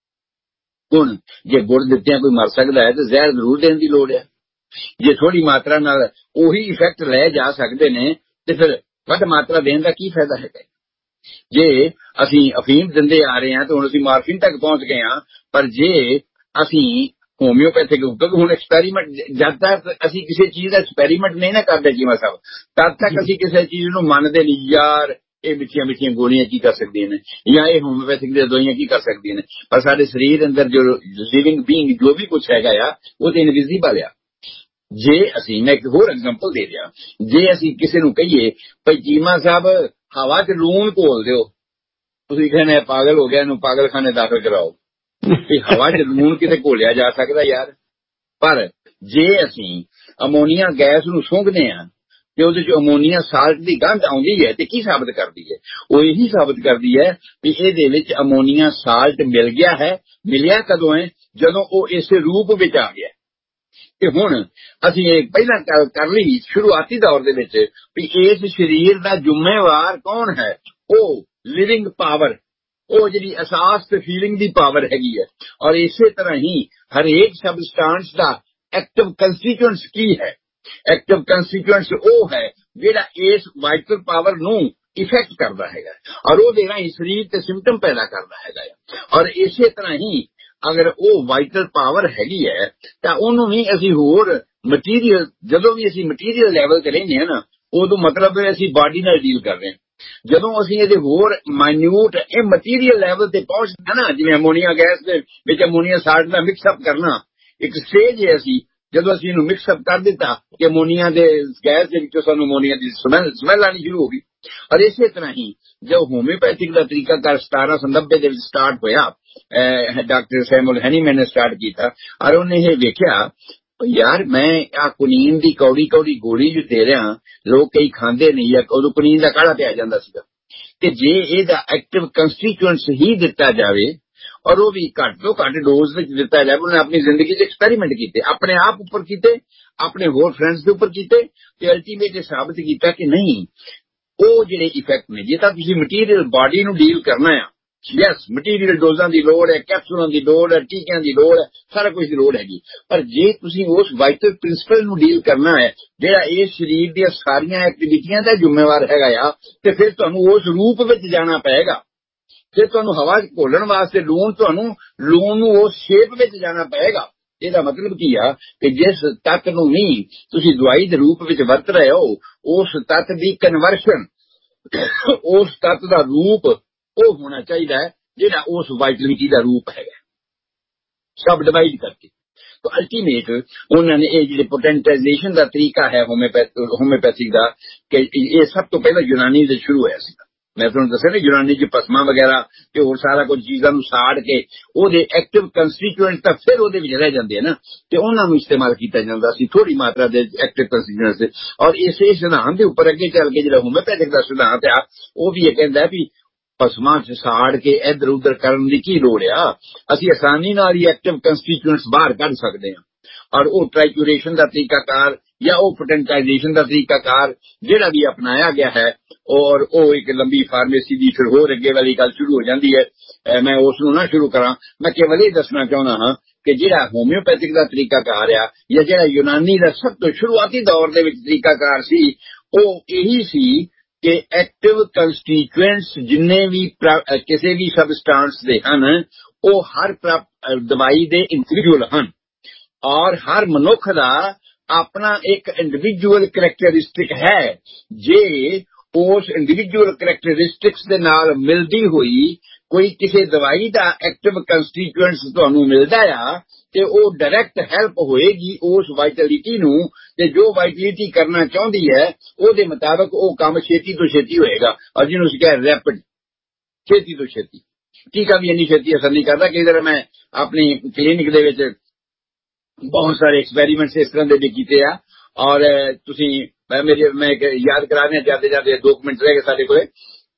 ਹੁਣ ਜੇ ਗੁੜ ਦਿੱਤਿਆਂ ਕੋਈ ਮਰ ਸਕਦਾ ਹੈ ਤਾਂ ਜ਼ਹਿਰ ਜ਼ਰੂਰ ਦੇਣ ਦੀ ਲੋੜ ਹੈ। ਜੇ ਥੋੜੀ ਮਾਤਰਾ ਨਾਲ ਉਹੀ ਇਫੈਕਟ ਲੈ ਜਾ ਸਕਦੇ ਨੇ ਤੇ ਫਿਰ ਵੱਧ ਮਾਤਰਾ ਦੇਣ ਦਾ ਕੀ ਫਾਇਦਾ ਹੈਗਾ। ਜੇ ਅਸੀਂ ਅਫੀਮ ਦਿੰਦੇ ਆ ਰਹੇ ਹਾਂ ਤਾਂ ਹੁਣ ਅਸੀਂ ਮਾਰਫਿਨ ਤੱਕ ਪਹੁੰਚ ਗਏ ਹਾਂ, ਪਰ ਜੇ ਅਸੀਂ ਹੋਮਿਓਪੈਥਿਕ, ਹੁਣ ਐਕਸਪੈਰੀਮੈਂਟ ਜਦ ਤੱਕ ਅਸੀਂ ਕਿਸੇ ਚੀਜ਼ ਦਾ ਐਕਸਪੈਰੀਮੈਂਟ ਨਹੀਂ ਨਾ ਕਰਦੇ ਜੀਵਾ ਸਾਹਿਬ, ਤਦ ਤੱਕ ਅਸੀਂ ਕਿਸੇ ਚੀਜ਼ ਨੂੰ ਮੰਨਦੇ ਨਹੀਂ। ਯਾਰ ਇਹ ਮਿੱਠੀਆਂ ਮਿੱਠੀਆਂ ਗੋਲੀਆਂ ਕੀ ਕਰ ਸਕਦੀਆਂ ਨੇ, ਜਾਂ ਇਹ ਹੋਮਿਓਪੈਥਿਕ ਦੀਆਂ ਦਵਾਈਆਂ ਕੀ ਕਰ ਸਕਦੀਆਂ ਨੇ, ਪਰ ਸਾਡੇ ਸਰੀਰ ਅੰਦਰ ਜੋ ਲਿਵਿੰਗ ਬੀਇੰਗ ਜੋ ਵੀ ਕੁਛ ਹੈਗਾ ਆ ਉਹ ਤੇ ਇਨਵਿਜ਼ੀਬਲ ਆ। ਜੇ ਅਸੀਂ, ਮੈਂ ਇੱਕ ਹੋਰ ਐਗਜ਼ਾਮਪਲ ਦੇ ਦਿਆਂ, ਜੇ ਅਸੀਂ ਕਿਸੇ ਨੂੰ ਕਹੀਏ ਭਾਈ ਚੀਮਾ ਸਾਹਿਬ ਹਵਾ 'ਚ ਲੂਣ ਘੋਲ ਦਿਓ, ਤੁਸੀਂ ਕਹਿੰਦੇ ਪਾਗਲ ਹੋ ਗਿਆ, ਇਹਨੂੰ ਪਾਗਲਖਾਨੇ ਦਾਖਲ ਕਰਾਓ। ਵੀ ਹਵਾ 'ਚ ਲੂਣ ਕਿਤੇ ਘੋਲਿਆ ਜਾ ਸਕਦਾ ਯਾਰ। ਪਰ ਜੇ ਅਸੀਂ ਅਮੋਨੀਆ ਗੈਸ ਨੂੰ ਸੁੰਘਦੇ ਹਾਂ ਤੇ ਉਹਦੇ 'ਚ ਅਮੋਨੀਆ ਸਾਲਟ ਦੀ ਗੰਧ ਆਉਂਦੀ ਹੈ ਤੇ ਕੀ ਸਾਬਤ ਕਰਦੀ ਹੈ? ਉਹ ਇਹੀ ਸਾਬਤ ਕਰਦੀ ਹੈ ਵੀ ਇਹਦੇ ਵਿੱਚ ਅਮੋਨੀਆ ਸਾਲਟ ਮਿਲ ਗਿਆ ਹੈ। ਮਿਲਿਆ ਕਦੋਂ ਹੈ? ਜਦੋਂ ਉਹ ਇਸੇ ਰੂਪ ਵਿੱਚ ਆ ਗਿਆ। ਤੇ ਹੁਣ ਅਸੀਂ ਇਹ ਪਹਿਲਾਂ ਕਰ ਲਈ ਸ਼ੁਰੂਆਤੀ ਦੌਰ ਦੇ ਵਿੱਚ ਵੀ ਇਸ ਸਰੀਰ ਦਾ ਜ਼ਿੰਮੇਵਾਰ ਕੌਣ ਹੈ? ਉਹ ਲਿਵਿੰਗ ਪਾਵਰ, ਉਹ ਜਿਹੜੀ ਅਹਿਸਾਸ ਤੇ ਫੀਲਿੰਗ ਦੀ ਪਾਵਰ ਹੈਗੀ ਹੈ। ਔਰ ਇਸੇ ਤਰ੍ਹਾਂ ਹੀ ਹਰੇਕ ਸਬਸਟੈਂਸ ਦਾ ਐਕਟਿਵ ਕੰਸਟੀਟੂਐਂਟਸ ਕੀ ਹੈ? ਐਕਟਿਵ ਕੰਸਟੀਟੂਐਂਟਸ ਉਹ ਹੈ ਜਿਹੜਾ ਇਸ ਵਾਈਟਲ ਪਾਵਰ ਨੂੰ ਇਫੈਕਟ ਕਰਦਾ ਹੈਗਾ, ਔਰ ਉਹਦੇ ਰਾਹੀਂ ਸਰੀਰ ਤੇ ਸਿੰਪਟਮ ਪੈਦਾ ਕਰਦਾ ਹੈਗਾ। ਔਰ ਇਸੇ ਤਰ੍ਹਾਂ ਹੀ ਅਗਰ ਉਹ ਵਾਈਟਲ ਪਾਵਰ ਹੈਗੀ ਹੈ ਤਾਂ ਉਹਨੂੰ ਵੀ ਅਸੀਂ ਹੋਰ ਮਟੀਰੀਅਲ, ਜਦੋਂ ਵੀ ਅਸੀਂ ਮਟੀਰੀਅਲ ਲੈਵਲ ਤੇ ਰਹਿੰਦੇ ਹਾਂ ਨਾ, ਉਦੋਂ ਮਤਲਬ ਅਸੀਂ ਬਾਡੀ ਨਾਲ ਡੀਲ ਕਰ ਰਹੇ ਹਾਂ। ਜਦੋਂ ਅਸੀਂ ਇਹਦੇ ਹੋਰ ਮਾਈਨਿਊਟ ਇਹ ਮਟੀਰੀਅਲ ਲੈਵਲ ਤੇ ਪਹੁੰਚਦੇ ਨਾ, ਜਿਵੇਂ ਅਮੋਨੀਆ ਗੈਸ ਦੇ ਵਿੱਚ ਅਮੋਨੀਆ ਸਾਲਟ ਦਾ ਮਿਕਸਅਪ ਕਰਨਾ ਇੱਕ ਸਟੇਜ ਹੈ। ਅਸੀਂ ਜਦੋਂ ਅਸੀਂ ਇਹਨੂੰ ਮਿਕਸਅਪ ਕਰ ਦਿੱਤਾ ਕਿ ਅਮੋਨੀਆ ਦੇ ਗੈਸ ਦੇ ਵਿੱਚੋਂ ਸਾਨੂੰ ਅਮੋਨੀਆ ਦੀ ਸਮੈਲ ਸਮੈਲ ਆਉਣੀ ਸ਼ੁਰੂ ਹੋ ਗਈ। ਔਰ ਇਸੇ ਤਰ੍ਹਾਂ ਹੀ ਜੋ ਹੋਮਿਓਪੈਥਿਕ ਦਾ ਤਰੀਕਾਕਾਰ ਸਤਾਰਾਂ ਸੌ ਨੱਬੇ ਦੇ ਵਿੱਚ ਸਟਾਰਟ ਹੋਇਆ, ਡਾਕਟਰ ਸੈਮੂਅਲ ਹੈਨੀਮੈਨ ਨੇ ਸਟਾਰਟ ਕੀਤਾ, ਔਰ ਉਹਨੇ ਇਹ ਵੇਖਿਆ ਯਾਰ ਮੈਂ ਆ ਕੁਨੀਨ ਦੀ ਕੌੜੀ ਕੌੜੀ ਗੋਲੀ ਜੋ ਦੇ ਰਿਹਾ, ਲੋਕ ਕਈ ਖਾਂਦੇ ਨਹੀਂ, ਜਾਂ ਉਦੋਂ ਕੁਨੀਨ ਦਾ ਕਾੜਾ ਪਿਆ ਜਾਂਦਾ ਸੀਗਾ, ਤੇ ਜੇ ਇਹਦਾ ਐਕਟਿਵ ਕੰਸਟੀਟੂਐਂਟਸ ਹੀ ਦਿੱਤਾ ਜਾਵੇ ਔਰ ਉਹ ਵੀ ਘੱਟ ਤੋਂ ਘੱਟ ਡੋਜ਼ ਵਿੱਚ ਦਿੱਤਾ ਜਾਵੇ। ਉਹਨੇ ਆਪਣੀ ਜ਼ਿੰਦਗੀ 'ਚ ਐਕਸਪੈਰੀਮੈਂਟ ਕੀਤੇ, ਆਪਣੇ ਆਪ ਉੱਪਰ ਕੀਤੇ, ਆਪਣੇ ਹੋਰ ਫਰੈਂਡਸ ਦੇ ਉੱਪਰ ਕੀਤੇ, ਤੇ ਅਲਟੀਮੇਟ ਸਾਬਤ ਕੀਤਾ ਕਿ ਨਹੀਂ, ਉਹ ਜਿਹੜੇ ਇਫੈਕਟ ਨੇ, ਜੇ ਤਾਂ ਤੁਸੀਂ ਮਟੀਰੀਅਲ ਬਾਡੀ ਨੂੰ ਡੀਲ ਕਰਨਾ ਆ, ਯੈਸ ਮਟੀਰੀਅਲ ਡੋਜ਼ਾਂ ਦੀ ਲੋੜ ਹੈ, ਕੈਪਸੂਲਾਂ ਦੀ ਲੋੜ ਹੈ, ਟੀਕਿਆਂ ਦੀ ਲੋੜ ਹੈ, ਸਾਰਾ ਕੁਝ ਦੀ ਲੋੜ ਹੈਗੀ, ਪਰ ਜੇ ਤੁਸੀਂ ਉਸ ਵਾਈਟਲ ਪ੍ਰਿੰਸੀਪਲ ਨੂੰ ਡੀਲ ਕਰਨਾ ਹੈ ਜਿਹੜਾ ਇਸ ਸਰੀਰ ਦੀਆਂ ਸਾਰੀਆਂ ਐਕਟੀਵਿਟੀਆਂ ਦਾ ਜ਼ਿੰਮੇਵਾਰ ਹੈਗਾ ਆ, ਤੇ ਫਿਰ ਤੁਹਾਨੂੰ ਉਸ ਰੂਪ ਵਿੱਚ ਜਾਣਾ ਪਏਗਾ। ਫਿਰ ਤੁਹਾਨੂੰ ਹਵਾ ਘੋਲਣ ਵਾਸਤੇ ਲੂਣ, ਤੁਹਾਨੂੰ ਲੂਣ ਨੂੰ ਉਸ ਸ਼ੇਪ ਵਿੱਚ ਜਾਣਾ ਪਏਗਾ। ਇਹਦਾ ਮਤਲਬ ਕੀ ਆ ਕਿ ਜਿਸ ਤੱਤ ਨੂੰ ਵੀ ਤੁਸੀਂ ਦਵਾਈ ਦੇ ਰੂਪ ਵਿੱਚ ਵਰਤ ਰਹੇ ਹੋ, ਉਸ ਤੱਤ ਦੀ ਕਨਵਰਸ਼ਨ, ਉਸ ਤੱਤ ਦਾ ਰੂਪ ਉਹ ਹੋਣਾ ਚਾਹੀਦਾ ਹੈ ਜਿਹੜਾ ਉਸ ਵਾਈਟਲਿਟੀ ਦਾ ਰੂਪ ਹੈਗਾ, ਸਬ ਡਿਵਾਈਡ ਕਰਕੇ। ਅਲਟੀਮੇਟ ਉਹਨਾਂ ਨੇ ਇਹ ਜਿਹੜੇ ਪੋਟੈਂਟਾਈਜੇਸ਼ਨ ਦਾ ਤਰੀਕਾ ਹੈ ਹੋਮਿਓਪੈਥਿਕ ਦਾ, ਕਿ ਇਹ ਸਭ ਤੋਂ ਪਹਿਲਾਂ ਯੂਨਾਨੀ ਦੇ ਸ਼ੁਰੂ ਹੋਇਆ ਸੀ। ਮੈਂ ਤੁਹਾਨੂੰ ਦੱਸਿਆ ਨਾ, ਯੂਨਾਨੀ ਚ ਭਸਮਾਂ ਵਗੈਰਾ ਤੇ ਹੋਰ ਸਾਰਾ ਕੁਝ ਚੀਜ਼ਾਂ ਨੂੰ ਸਾੜ ਕੇ ਉਹਦੇ ਐਕਟਿਵ ਕੰਸਟੀਟੂਐਂਟ ਤਾਂ ਫਿਰ ਉਹਦੇ ਵਿੱਚ ਰਹਿ ਜਾਂਦੇ ਆ ਨਾ, ਤੇ ਉਹਨਾਂ ਨੂੰ ਇਸਤੇਮਾਲ ਕੀਤਾ ਜਾਂਦਾ ਸੀ ਥੋੜੀ ਮਾਤਰਾ ਦੇ ਐਕਟਿਵ ਕੰਸਟੀਟੂਐਂਟਸ ਦੇ। ਔਰ ਇਸੇ ਸਿਧਾਂਤ ਦੇ ਉੱਪਰ ਅੱਗੇ ਚੱਲ ਕੇ ਜਿਹੜਾ ਹੋਮਿਓਪੈਥਿਕ ਦਾ ਸਿਧਾਂਤ ਆ ਉਹ ਵੀ ਇਹ ਕਹਿੰਦਾ ਵੀ ਭਸਮਾਂ ਚ ਸਾੜ ਕੇ ਇੱਧਰ ਉੱਧਰ ਕਰਨ ਦੀ ਕੀ ਲੋੜ ਆ, ਅਸੀਂ ਆਸਾਨੀ ਨਾਲ ਹੀ ਐਕਟਿਵ ਕੰਸਟੀਟੂਐਂਟਸ ਬਾਹਰ ਕੱਢ ਸਕਦੇ ਹਾਂ। ਔਰ ਉਹ ਟ੍ਰਾਈਚੂਰੇਸ਼ਨ ਦਾ ਤਰੀਕਾਕਾਰ ਜਾਂ ਉਹ ਪੋਟੈਂਟਾਈਜੇਸ਼ਨ ਦਾ ਤਰੀਕਾਕਾਰ ਜਿਹੜਾ ਵੀ ਅਪਣਾਇਆ ਗਿਆ ਹੈ, ਔਰ ਉਹ ਇੱਕ ਲੰਬੀ ਫਾਰਮੇਸੀ ਦੀ ਫਿਰ ਹੋਰ ਅੱਗੇ ਵਾਲੀ ਗੱਲ ਸ਼ੁਰੂ ਹੋ ਜਾਂਦੀ ਹੈ। ਮੈਂ ਉਸ ਨੂੰ ਨਾ ਸ਼ੁਰੂ ਕਰਾਂ, ਮੈਂ ਕੇਵਲ ਇਹ ਦੱਸਣਾ ਚਾਹੁੰਦਾ ਹਾਂ ਕਿ ਜਿਹੜਾ ਹੋਮਿਓਪੈਥਿਕ ਦਾ ਤਰੀਕਾਕਾਰ ਆ ਜਾਂ ਜਿਹੜਾ ਯੂਨਾਨੀ ਦਾ ਸਭ ਤੋਂ ਸ਼ੁਰੂਆਤੀ ਦੌਰ ਦੇ ਵਿੱਚ ਤਰੀਕਾਕਾਰ ਸੀ, ਉਹ ਇਹੀ ਸੀ ਕਿ ਐਕਟਿਵ ਕੰਸਟੀਟੂਐਂਟਸ ਜਿੰਨੇ ਵੀ ਕਿਸੇ ਵੀ ਸਬਸਟੈਂਸ ਦੇ ਹਨ ਉਹ ਹਰ ਦਵਾਈ ਦੇ ਇੰਡੀਵਿਜੂਅਲ ਹਨ, ਔਰ ਹਰ ਮਨੁੱਖ ਦਾ ਆਪਣਾ ਇੱਕ ਇੰਡੀਵਿਜੂਅਲ ਕਰੈਕਟਰਿਸਟਿਕ ਹੈ। ਜੇ ਉਸ ਇੰਡੀਵਿਜੂਅਲ ਕਰੈਕਟਰਿਸਟਿਕਸ ਦੇ ਨਾਲ ਮਿਲਦੀ ਹੋਈ ਕੋਈ ਕਿਸੇ ਦਵਾਈ ਦਾ ਐਕਟਿਵ ਕੰਸਟੀਟੂਐਂਟਸ ਤੁਹਾਨੂੰ ਮਿਲਦਾ ਆ ਤੇ ਉਹ ਡਾਇਰੈਕਟ ਹੈਲਪ ਹੋਏਗੀ ਉਸ ਵਾਈਟੈਲਿਟੀ ਨੂੰ, ਤੇ ਜੋ ਵਾਈਟੈਲਿਟੀ ਕਰਨਾ ਚਾਹੁੰਦੀ ਹੈ ਉਹਦੇ ਮੁਤਾਬਕ ਉਹ ਕੰਮ ਛੇਤੀ ਤੋਂ ਛੇਤੀ ਹੋਏਗਾ। ਔਰ ਜਿਹਨੂੰ ਅਸੀਂ ਕਹਿੰਦੇ ਰੈਪਿਡ, ਛੇਤੀ ਤੋਂ ਛੇਤੀ। ਟੀਕਾ ਵੀ ਇੰਨੀ ਛੇਤੀ ਅਸਰ ਨਹੀਂ ਕਰਦਾ। ਕਈ ਵਾਰ ਮੈਂ ਆਪਣੀ ਕਲੀਨਿਕ ਦੇ ਵਿੱਚ ਬਹੁਤ ਸਾਰੇ ਐਕਸਪੈਰੀਮੈਂਟਸ ਇਸ ਤਰ੍ਹਾਂ ਦੇ ਵੀ ਕੀਤੇ ਆ, ਔਰ ਤੁਸੀਂ ਮੇਰੇ ਮੈਂ ਯਾਦ ਕਰਾਣੇ ਜਾਂਦੇ ਜਾਂਦੇ ਦੋ ਮਿੰਟ ਰਹਿ ਗਏ ਸਾਡੇ ਕੋਲੇ।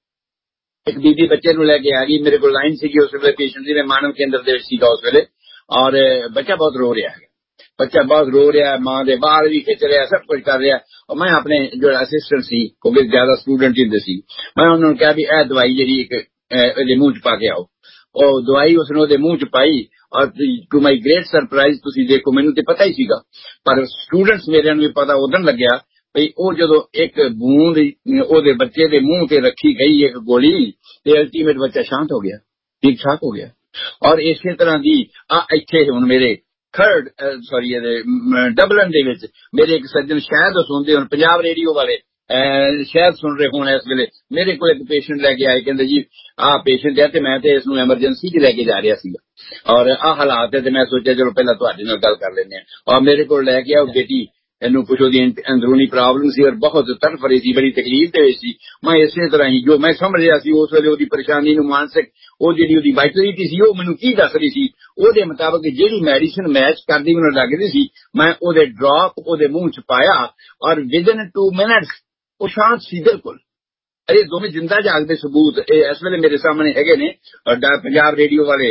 ਇੱਕ ਬੀਬੀ ਬੱਚੇ ਨੂੰ ਲੈ ਕੇ ਆ ਗਈ ਮੇਰੇ ਕੋਲ, ਲਾਈਨ ਸੀਗੀ ਉਸ ਵੇਲੇ ਪੇਸ਼ੈਂਟ ਦੀ, ਮੈਂ ਮਾਨਵ ਕੇਂਦਰ ਦੇ ਵਿੱਚ ਸੀਗਾ ਉਸ ਵੇਲੇ, ਔਰ ਬੱਚਾ ਬਹੁਤ ਰੋ ਰਿਹਾ ਹੈ, ਬੱਚਾ ਬਹੁਤ ਰੋ ਰਿਹਾ, ਮਾਂ ਦੇ ਬਾਲ ਵੀ ਖਿੱਚ ਰਿਹਾ, ਸਭ ਕੁਝ ਕਰ ਰਿਹਾ। ਔਰ ਮੈਂ ਆਪਣੇ ਜਿਹੜਾ ਅਸਿਸਟੈਂਟ ਸੀ, ਕਿਉਂਕਿ ਜ਼ਿਆਦਾ ਸਟੂਡੈਂਟ ਹੁੰਦੇ ਸੀ, ਮੈਂ ਉਹਨਾਂ ਨੂੰ ਕਿਹਾ ਵੀ ਇਹ ਦਵਾਈ ਜਿਹੜੀ ਇੱਕ ਇਹਦੇ ਮੂੰਹ ਚ ਪਾ ਕੇ ਆਓ। ਉਹ ਦਵਾਈ ਉਸਨੇ ਉਹਦੇ ਮੂੰਹ ਚ ਪਾਈ, ਔਰ ਟੂ ਮਾਈ ਗ੍ਰੇਟ ਸਰਪ੍ਰਾਈਜ਼ ਤੁਸੀਂ ਦੇਖੋ, ਮੈਨੂੰ ਤੇ ਪਤਾ ਹੀ ਸੀਗਾ ਪਰ ਸਟੂਡੈਂਟਸ ਮੇਰਿਆਂ ਨੂੰ ਵੀ ਪਤਾ ਉਦੋਂ ਲੱਗਿਆ ਭਈ ਉਹ ਜਦੋਂ ਇੱਕ ਬੂੰਦ ਉਹਦੇ ਬੱਚੇ ਦੇ ਮੂੰਹ ਤੇ ਰੱਖੀ ਗਈ ਇੱਕ ਗੋਲੀ, ਤੇ ਅਲਟੀਮੇਟ ਬੱਚਾ ਸ਼ਾਂਤ ਹੋ ਗਿਆ, ਠੀਕ ਠਾਕ ਹੋ ਗਿਆ। ਔਰ ਇਸੇ ਤਰ੍ਹਾਂ ਦੀ ਆ ਇੱਥੇ ਹੁਣ ਮੇਰੇ ਥਰਡ ਸੌਰੀ ਇਹਦੇ ਡਬਲਨ ਦੇ ਵਿੱਚ ਮੇਰੇ ਇੱਕ ਸੱਜਣ ਸ਼ਾਇਦ ਸੁਣਦੇ ਹੁਣ, ਪੰਜਾਬ ਰੇਡੀਓ ਵਾਲੇ ਸ਼ਾਇਦ ਸੁਣ ਰਹੇ ਹੋਣ ਇਸ ਵੇਲੇ, ਮੇਰੇ ਕੋਲ ਇੱਕ ਪੇਸ਼ੈਂਟ ਲੈ ਕੇ ਆਏ, ਕਹਿੰਦੇ ਜੀ ਆਹ ਪੇਸ਼ੈਂਟ ਹੈ ਤੇ ਮੈਂ ਤੇ ਇਸ ਨੂੰ ਐਮਰਜੈਂਸੀ 'ਚ ਲੈ ਕੇ ਜਾ ਰਿਹਾ ਸੀਗਾ, ਔਰ ਆਹ ਹਾਲਾਤ ਹੈ, ਤੇ ਮੈਂ ਸੋਚਿਆ ਚਲੋ ਪਹਿਲਾਂ ਤੁਹਾਡੇ ਨਾਲ ਗੱਲ ਕਰ ਲੈਂਦੇ ਹਾਂ। ਔਰ ਮੇਰੇ ਕੋਲ ਲੈ ਕੇ ਆਓ ਬੇਟੀ, ਇਹਨੂੰ ਕੁਛ ਉਹਦੀ ਅੰਦਰੂਨੀ ਪ੍ਰੋਬਲਮ ਸੀ ਔਰ ਬਹੁਤ ਤੜਫ ਰਹੀ ਸੀ, ਬੜੀ ਤਕਲੀਫ ਦੇ ਵਿੱਚ ਸੀ। ਮੈਂ ਇਸੇ ਤਰ੍ਹਾਂ ਹੀ ਜੋ ਮੈਂ ਸਮਝ ਰਿਹਾ ਸੀ ਉਸ ਵੇਲੇ ਉਹਦੀ ਪਰੇਸ਼ਾਨੀ ਨੂੰ, ਮਾਨਸਿਕ ਉਹ ਜਿਹੜੀ ਉਹਦੀ ਵਾਈਟੈਲਿਟੀ ਸੀ ਉਹ ਮੈਨੂੰ ਕੀ ਦੱਸ ਰਹੀ ਸੀ, ਉਹਦੇ ਮੁਤਾਬਕ ਜਿਹੜੀ ਮੈਡੀਸਿਨ ਮੈਚ ਕਰਦੀ ਮੈਨੂੰ ਲੱਗਦੀ ਸੀ, ਮੈਂ ਉਹਦੇ ਡ੍ਰੌਪ ਉਹਦੇ ਮੂੰਹ 'ਚ ਪਾਇਆ ਔਰ ਵਿਦਨ ਟੂ ਮਿੰਟਸ ਉਹ ਸ਼ਾਂਤ ਸੀ ਬਿਲਕੁਲ। ਇਹ ਦੋਵੇਂ ਜਿੰਦਾ ਜਾਗਦੇ ਸਬੂਤ ਇਹ ਇਸ ਵੇਲੇ ਮੇਰੇ ਸਾਹਮਣੇ ਹੈਗੇ ਨੇ, ਪੰਜਾਬ ਰੇਡੀਓ ਵਾਲੇ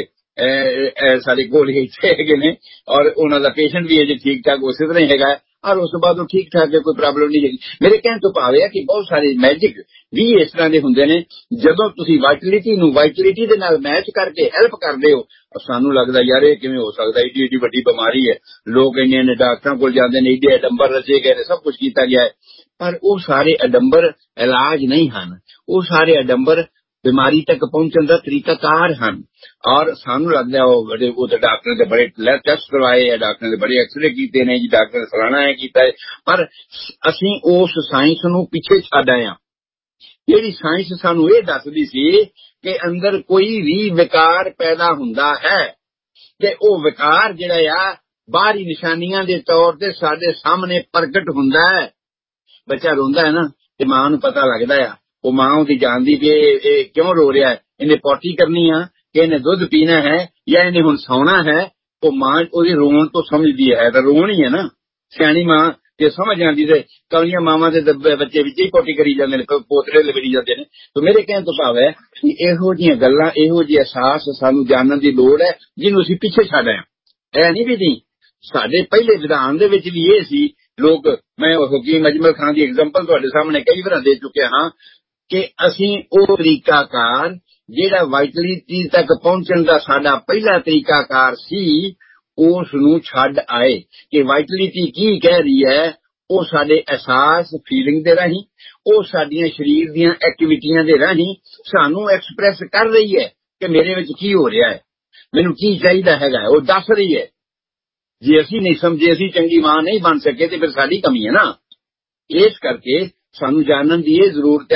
ਸਾਡੇ ਕੋਲ ਇੱਥੇ ਹੈਗੇ ਨੇ, ਔਰ ਉਹਨਾਂ ਦਾ ਪੇਸ਼ੈਂਟ ਵੀ ਅਜੇ ਠੀਕ ਠਾਕ ਉਸੇ ਤਰ੍ਹਾਂ ਹੀ ਹੈਗਾ, ਔਰ ਉਸ ਤੋਂ ਬਾਅਦ ਉਹ ਠੀਕ ਠਾਕ ਹੈ, ਕੋਈ ਪ੍ਰੋਬਲਮ ਨਹੀਂ ਹੈਗੀ। ਮੇਰੇ ਕਹਿਣ ਤੋਂ ਭਾਵ ਹੈ ਕਿ ਬਹੁਤ ਸਾਰੇ ਮੈਜਿਕ ਵੀ ਇਸ ਤਰ੍ਹਾਂ ਦੇ ਹੁੰਦੇ ਨੇ, ਜਦੋਂ ਤੁਸੀਂ ਵਾਈਟੈਲਿਟੀ ਨੂੰ ਵਾਈਟੈਲਿਟੀ ਦੇ ਨਾਲ ਮੈਚ ਕਰਕੇ ਹੈਲਪ ਕਰਦੇ ਹੋ। ਸਾਨੂੰ ਲੱਗਦਾ ਯਾਰ ਇਹ ਕਿਵੇਂ ਹੋ ਸਕਦਾ, ਏਡੀ ਏਡੀ ਵੱਡੀ ਬਿਮਾਰੀ ਹੈ, ਲੋਕ ਇੰਨੇ ਇੰਨੇ ਡਾਕਟਰਾਂ ਕੋਲ ਜਾਂਦੇ ਨੇ, ਏਡੇ ਅਡੰਬਰ ਰਚੇ ਗਏ ਨੇ, ਸਭ ਕੁਝ ਕੀਤਾ ਗਿਆ ਹੈ, ਪਰ ਉਹ ਸਾਰੇ ਅਡੰਬਰ ਇਲਾਜ ਨਹੀਂ ਹਨ, ਉਹ ਸਾਰੇ ਅਡੰਬਰ ਬਿਮਾਰੀ ਤੱਕ ਪਹੁੰਚਣ ਦਾ ਤਰੀਕਾਕਾਰ ਹਨ। ਔਰ ਸਾਨੂੰ ਲੱਗਦਾ ਉਹ ਬੜੇ ਉਹ ਤਾਂ ਡਾਕਟਰ ਦੇ ਬੜੇ ਟੈਸਟ ਕਰਵਾਏ ਹੈ, ਡਾਕਟਰ ਦੇ ਬੜੇ ਐਕਸਰੇ ਕੀਤੇ ਨੇ ਜੀ, ਡਾਕਟਰ ਨੇ ਫਲਾਣਾ ਹੈ ਕੀਤਾ ਹੈ, ਪਰ ਅਸੀਂ ਉਸ ਸਾਇੰਸ ਨੂੰ ਪਿੱਛੇ ਛੱਡ ਆਏ ਹਾਂ। ਜਿਹੜੀ ਸਾਇੰਸ ਸਾਨੂੰ ਇਹ ਦੱਸਦੀ ਸੀ ਕਿ ਅੰਦਰ ਕੋਈ ਵੀ ਵਿਕਾਰ ਪੈਦਾ ਹੁੰਦਾ ਹੈ ਤੇ ਉਹ ਵਿਕਾਰ ਜਿਹੜਾ ਆ ਬਾਹਰੀ ਨਿਸ਼ਾਨੀਆਂ ਦੇ ਤੌਰ ਤੇ ਸਾਡੇ ਸਾਹਮਣੇ ਪ੍ਰਗਟ ਹੁੰਦਾ ਹੈ। ਬੱਚਾ ਰੋਂਦਾ ਹੈ ਨਾ ਤੇ ਮਾਂ ਨੂੰ ਪਤਾ ਲੱਗਦਾ ਆ, ਉਹ ਮਾਂ ਉਹਦੀ ਜਾਣਦੀ ਵੀ ਇਹ ਕਿਉਂ ਰੋ ਰਿਹਾ ਹੈ, ਇਹਨੇ ਪੋਟੀ ਕਰਨੀ ਆ ਕਿ ਇਹਨੇ ਦੁੱਧ ਪੀਣਾ ਹੈ ਜਾਂ ਇਹਨੇ ਹੁਣ ਸੌਣਾ ਹੈ। ਉਹ ਮਾਂ ਉਹਦੇ ਰੋਣ ਤੋਂ ਸਮਝਦੀ ਹੈ, ਤਾਂ ਰੋਣ ਹੀ ਹੈ ਨਾ, ਸਿਆਣੀ ਮਾਂ ਜੇ ਸਮਝ ਜਾਂਦੀ ਤੇ ਕਲੀਆਂ ਮਾਵਾਂ ਦੇ ਬੱਚੇ ਵਿੱਚ ਹੀ ਪੋਟੀ ਕਰੀ ਜਾਂਦੇ ਨੇ, ਪੋਤਰੇ ਲਵੜੀ ਜਾਂਦੇ ਨੇ। ਤੇ ਮੇਰੇ ਕਹਿਣ ਤੋਂ ਭਾਵ ਹੈ ਕਿ ਇਹੋ ਜਿਹੀਆਂ ਗੱਲਾਂ, ਇਹੋ ਜਿਹੇ ਅਹਿਸਾਸ ਸਾਨੂੰ ਜਾਣਨ ਦੀ ਲੋੜ ਹੈ ਜਿਹਨੂੰ ਅਸੀਂ ਪਿੱਛੇ ਛੱਡ ਆਏ। ਇਹ ਨਹੀਂ ਵੀ ਨਹੀਂ, ਸਾਡੇ ਪਹਿਲੇ ਵਿਧਾਨ ਦੇ ਵਿੱਚ ਵੀ ਇਹ ਸੀ। ਲੋਕ ਮੈਂ ਹਕੀਮ ਅਜਮਲ ਖਾਨ ਦੀ ਐਗਜ਼ਾਮਪਲ ਤੁਹਾਡੇ ਸਾਹਮਣੇ ਕਈ ਵਾਰ ਦੇ ਚੁੱਕਿਆ ਹਾਂ ਕਿ ਅਸੀਂ ਉਹ ਤਰੀਕਾਕਾਰ ਜਿਹੜਾ ਵਾਈਟੈਲਿਟੀ ਤੱਕ ਪਹੁੰਚਣ ਦਾ ਸਾਡਾ ਪਹਿਲਾ ਤਰੀਕਾਕਾਰ ਸੀ ਉਸ ਨੂੰ ਛੱਡ ਆਏ ਕਿ ਵਾਈਟੈਲਿਟੀ ਕੀ ਕਹਿ ਰਹੀ ਹੈ। ਉਹ ਸਾਡੇ ਅਹਿਸਾਸ ਫੀਲਿੰਗ ਦੇ ਰਾਹੀਂ, ਉਹ ਸਾਡੀਆਂ ਸਰੀਰ ਦੀਆਂ ਐਕਟੀਵਿਟੀਆਂ ਦੇ ਰਾਹੀਂ ਸਾਨੂੰ ਐਕਸਪ੍ਰੈਸ ਕਰ ਰਹੀ ਹੈ ਕਿ ਮੇਰੇ ਵਿੱਚ ਕੀ ਹੋ ਰਿਹਾ ਹੈ, ਮੈਨੂੰ ਕੀ ਚਾਹੀਦਾ ਹੈਗਾ, ਉਹ ਦੱਸ ਰਹੀ ਹੈ। ਜੇ ਅਸੀਂ ਨਹੀਂ ਸਮਝੇ, ਅਸੀਂ ਚੰਗੀ ਮਾਂ ਨਹੀਂ ਬਣ ਸਕੇ ਤੇ ਫਿਰ ਸਾਡੀ ਕਮੀ ਹੈ ਨਾ। ਇਸ ਕਰਕੇ ਸਾਨੂੰ ਜਾਣਨ ਦੀ ਇਹ ਜ਼ਰੂਰਤ ਹੈ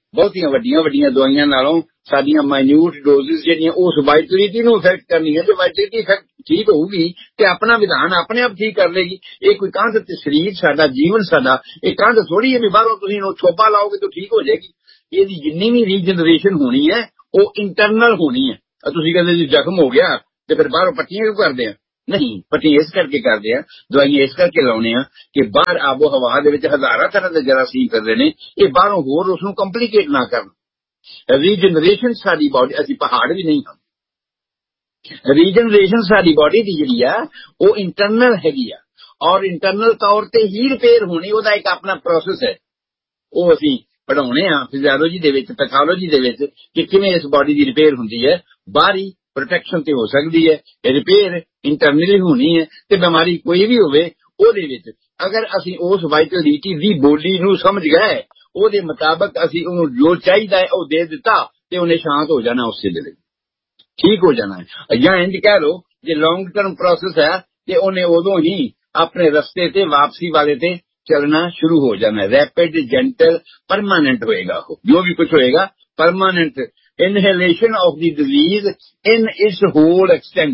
ਬਹੁਤੀਆਂ ਵੱਡੀਆਂ ਵੱਡੀਆਂ ਦਵਾਈਆਂ ਨਾਲੋਂ ਸਾਡੀਆਂ ਮਾਈਨਿਊਟ ਡੋਜ਼ਿਸ ਜਿਹੜੀਆਂ ਉਸ ਵਾਈਟਲਿਟੀ ਨੂੰ ਇਫੈਕਟ ਕਰਨੀਆਂ, ਤੇ ਵਾਈਟਲਿਟੀ ਇਫੈਕਟ ਠੀਕ ਹੋਊਗੀ ਤੇ ਆਪਣਾ ਵਿਧਾਨ ਆਪਣੇ ਆਪ ਠੀਕ ਕਰ ਲੇਗੀ। ਇਹ ਕੋਈ ਕੰਧ ਤੇ ਸਰੀਰ ਸਾਡਾ, ਜੀਵਨ ਸਾਡਾ ਇਹ ਕੰਧ ਥੋੜੀ ਹੈ ਵੀ ਬਾਹਰੋਂ ਤੁਸੀਂ ਉਹ ਛੋਪਾ ਲਾਓਗੇ ਤਾਂ ਠੀਕ ਹੋ ਜਾਏਗੀ। ਇਹਦੀ ਜਿੰਨੀ ਵੀ ਰੀਜਨਰੇਸ਼ਨ ਹੋਣੀ ਹੈ ਉਹ ਇੰਟਰਨਲ ਹੋਣੀ ਹੈ। ਤੁਸੀਂ ਕਹਿੰਦੇ ਜੀ ਜ਼ਖਮ ਹੋ ਗਿਆ ਤੇ ਫਿਰ ਬਾਹਰੋਂ ਪੱਟੀਆਂ ਕਿਉਂ ਕਰਦੇ ਆ? ਨਹੀਂ, ਪੱਟੀ ਇਸ ਕਰਕੇ ਕਰਦੇ ਆ, ਦਵਾਈਆਂ ਇਸ ਕਰਕੇ ਲਾਉਣੇ ਆ ਕਿ ਬਾਹਰ ਆਬੋ ਹਵਾ ਦੇ ਵਿੱਚ ਹਜ਼ਾਰਾਂ ਤਰ੍ਹਾਂ ਦੇ ਜਰਾਸੀਮ ਕਰਦੇ ਨੇ, ਇਹ ਬਾਹਰੋਂ ਹੋਰ ਉਸ ਨੂੰ ਕੰਪਲੀਕੇਟ ਨਾ ਕਰਨ। ਰੀਜਨਰੇਸ਼ਨ ਸਾਡੀ ਬਾਡੀ, ਅਸੀਂ ਪਹਾੜ ਵੀ ਨਹੀਂ ਹਾਂ, ਰੀਜਨਰੇਸ਼ਨ ਸਾਡੀ ਬਾਡੀ ਦੀ ਜਿਹੜੀ ਆ ਉਹ ਇੰਟਰਨਲ ਹੈਗੀ ਆ, ਔਰ ਇੰਟਰਨਲ ਤੌਰ ਤੇ ਹੀ ਰਿਪੇਅਰ ਹੋਣੀ, ਉਹਦਾ ਇੱਕ ਆਪਣਾ ਪ੍ਰੋਸੈਸ ਹੈ। ਉਹ ਅਸੀਂ ਪੜ੍ਹਾਉਣੇ ਆ ਫਿਜ਼ੀਓਲੋਜੀ ਦੇ ਵਿੱਚ, ਪੈਥੋਲੋਜੀ ਦੇ ਵਿੱਚ ਕਿ ਕਿਵੇਂ ਇਸ ਬਾਡੀ ਦੀ ਰਿਪੇਅਰ ਹੁੰਦੀ ਹੈ। ਬਾਹਰੀ ਪ੍ਰੋਟੈਕਸ਼ਨ ਤੇ ਹੋ ਸਕਦੀ ਹੈ, ਰਿਪੇਅਰ ਇੰਟਰਨਲੀ ਹੋਣੀ ਹੈ। ਤੇ ਬਿਮਾਰੀ ਕੋਈ ਵੀ ਹੋਵੇ ਉਹਦੇ ਵਿੱਚ ਅਗਰ ਅਸੀਂ ਉਸ ਵਾਈਟਲਿਟੀ ਦੀ ਬੋਲੀ ਨੂੰ ਸਮਝ ਗਏ, ਉਹਦੇ ਮੁਤਾਬਕ ਅਸੀਂ ਉਹਨੂੰ ਜੋ ਚਾਹੀਦਾ ਹੈ ਉਹ ਦੇ ਦਿੱਤਾ ਤੇ ਉਹਨੇ ਸ਼ਾਂਤ ਹੋ ਜਾਣਾ, ਉਸੇ ਵੇਲੇ ਠੀਕ ਹੋ ਜਾਣਾ ਹੈ। ਜਾਂ ਇੰਜ ਕਹਿ ਲਓ ਜੇ ਲੌਂਗ ਟਰਮ ਪ੍ਰੋਸੈਸ ਹੈ ਤੇ ਉਹਨੇ ਉਦੋਂ ਹੀ ਆਪਣੇ ਰਸਤੇ ਤੇ ਵਾਪਸੀ ਵਾਲੇ ਤੇ ਚੱਲਣਾ ਸ਼ੁਰੂ ਹੋ ਜਾਣਾ। ਰੈਪਿਡ, ਜੈਂਟਲ, ਪਰਮਾਨੈਂਟ ਹੋਏਗਾ। ਉਹ ਜੋ ਵੀ ਕੁਝ ਹੋਏਗਾ permanent ਇਨਹੇਲੇਸ਼ਨ of the disease in it's hole extent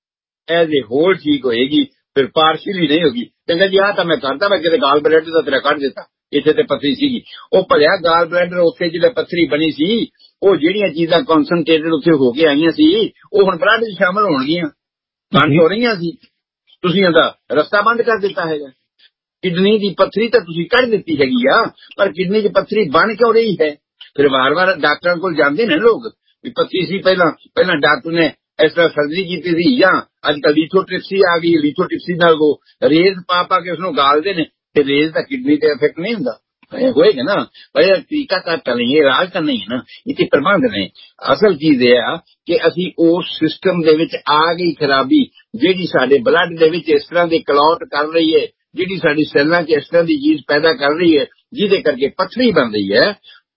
as a hole ਠੀਕ ਹੋਏਗੀ, ਫਿਰ ਪਾਰਸ਼ਲੀ ਨਹੀਂ ਹੋਗੀ। ਕਹਿੰਦਾ ਜੀ ਆਹ ਤਾਂ ਮੈਂ ਕਰਦਾ, ਮੈਂ ਕਿਤੇ ਗਾਲ ਬਲੈਡਰ ਦਾ ਤੇਰਾ ਕੱਢ ਦਿੱਤਾ, ਇੱਥੇ ਤੇ ਪੱਥਰੀ ਸੀਗੀ, ਉਹ ਭਲਿਆ ਗਾਲ ਬਲੈਡਰ ਉੱਥੇ ਜਿਹੜੇ ਪੱਥਰੀ ਬਣੀ ਸੀ, ਉਹ ਜਿਹੜੀਆਂ ਚੀਜ਼ਾਂ ਕਨਸਨਟ੍ਰੇਟਡ ਉੱਥੇ ਹੋ ਕੇ ਆਈਆਂ ਸੀ ਉਹ ਹੁਣ ਬਲੱਡ 'ਚ ਸ਼ਾਮਲ ਹੋਣਗੀਆਂ, ਬੰਦ ਹੋ ਰਹੀਆਂ ਸੀ। ਤੁਸੀਂ ਇਹਦਾ ਰਸਤਾ ਬੰਦ ਕਰ ਦਿੱਤਾ ਹੈਗਾ। ਕਿਡਨੀ ਦੀ ਪੱਥਰੀ ਤਾਂ ਤੁਸੀਂ ਕੱਢ ਦਿੱਤੀ ਹੈਗੀ ਆ, ਪਰ ਕਿਡਨੀ 'ਚ ਪੱਥਰੀ ਬਣ ਕਿਉਂ ਰਹੀ ਹੈ? ਫਿਰ ਵਾਰ ਵਾਰ ਡਾਕਟਰਾਂ ਕੋਲ ਜਾਂਦੇ ਨੇ ਲੋਕ ਵੀ ਪੱਥਰੀ ਸੀ, ਪਹਿਲਾਂ ਪਹਿਲਾਂ ਡਾਕਟਰ ਨੇ ਇਸ ਤਰ੍ਹਾਂ ਸਰਜਰੀ ਕੀਤੀ ਸੀ, ਜਾਂ ਅੱਜ ਕੱਲ੍ਹ ਲੀਥੋਟ੍ਰਿਪਸੀ ਆ ਗਈ, ਲੀਥੋਟ੍ਰਿਪਸੀ ਨਾਲ ਉਹ ਰੇਜ਼ ਪਾ ਪਾ ਕੇ ਉਸਨੂੰ ਗਾਲਦੇ ਨੇ, ਤੇ ਰੇਜ਼ ਦਾ ਕਿਡਨੀ ਤੇ ਇਫੈਕਟ ਨਹੀਂ ਹੁੰਦਾ ਹੋਏਗਾ ਨਾ। ਪਰ ਇਹ ਤਰੀਕਾ ਤਾਂ ਨਹੀਂ, ਇਹ ਰਾਜ ਤਾਂ ਨਹੀਂ ਹੈ ਨਾ, ਇੱਥੇ ਪ੍ਰਬੰਧ ਨੇ। ਅਸਲ ਚੀਜ਼ ਇਹ ਆ ਕਿ ਅਸੀਂ ਉਸ ਸਿਸਟਮ ਦੇ ਵਿੱਚ ਆ ਗਈ ਖਰਾਬੀ, ਜਿਹੜੀ ਸਾਡੇ ਬਲੱਡ ਦੇ ਵਿੱਚ ਇਸ ਤਰ੍ਹਾਂ ਦੇ ਕਲੌਟ ਕਰ ਰਹੀ ਹੈ, ਜਿਹੜੀ ਸਾਡੀ ਸੈੱਲਾਂ 'ਚ ਇਸ ਤਰ੍ਹਾਂ ਦੀ ਚੀਜ਼ ਪੈਦਾ ਕਰ ਰਹੀ ਹੈ ਜਿਹਦੇ ਕਰਕੇ ਪੱਥਰੀ ਬਣ ਰਹੀ ਹੈ,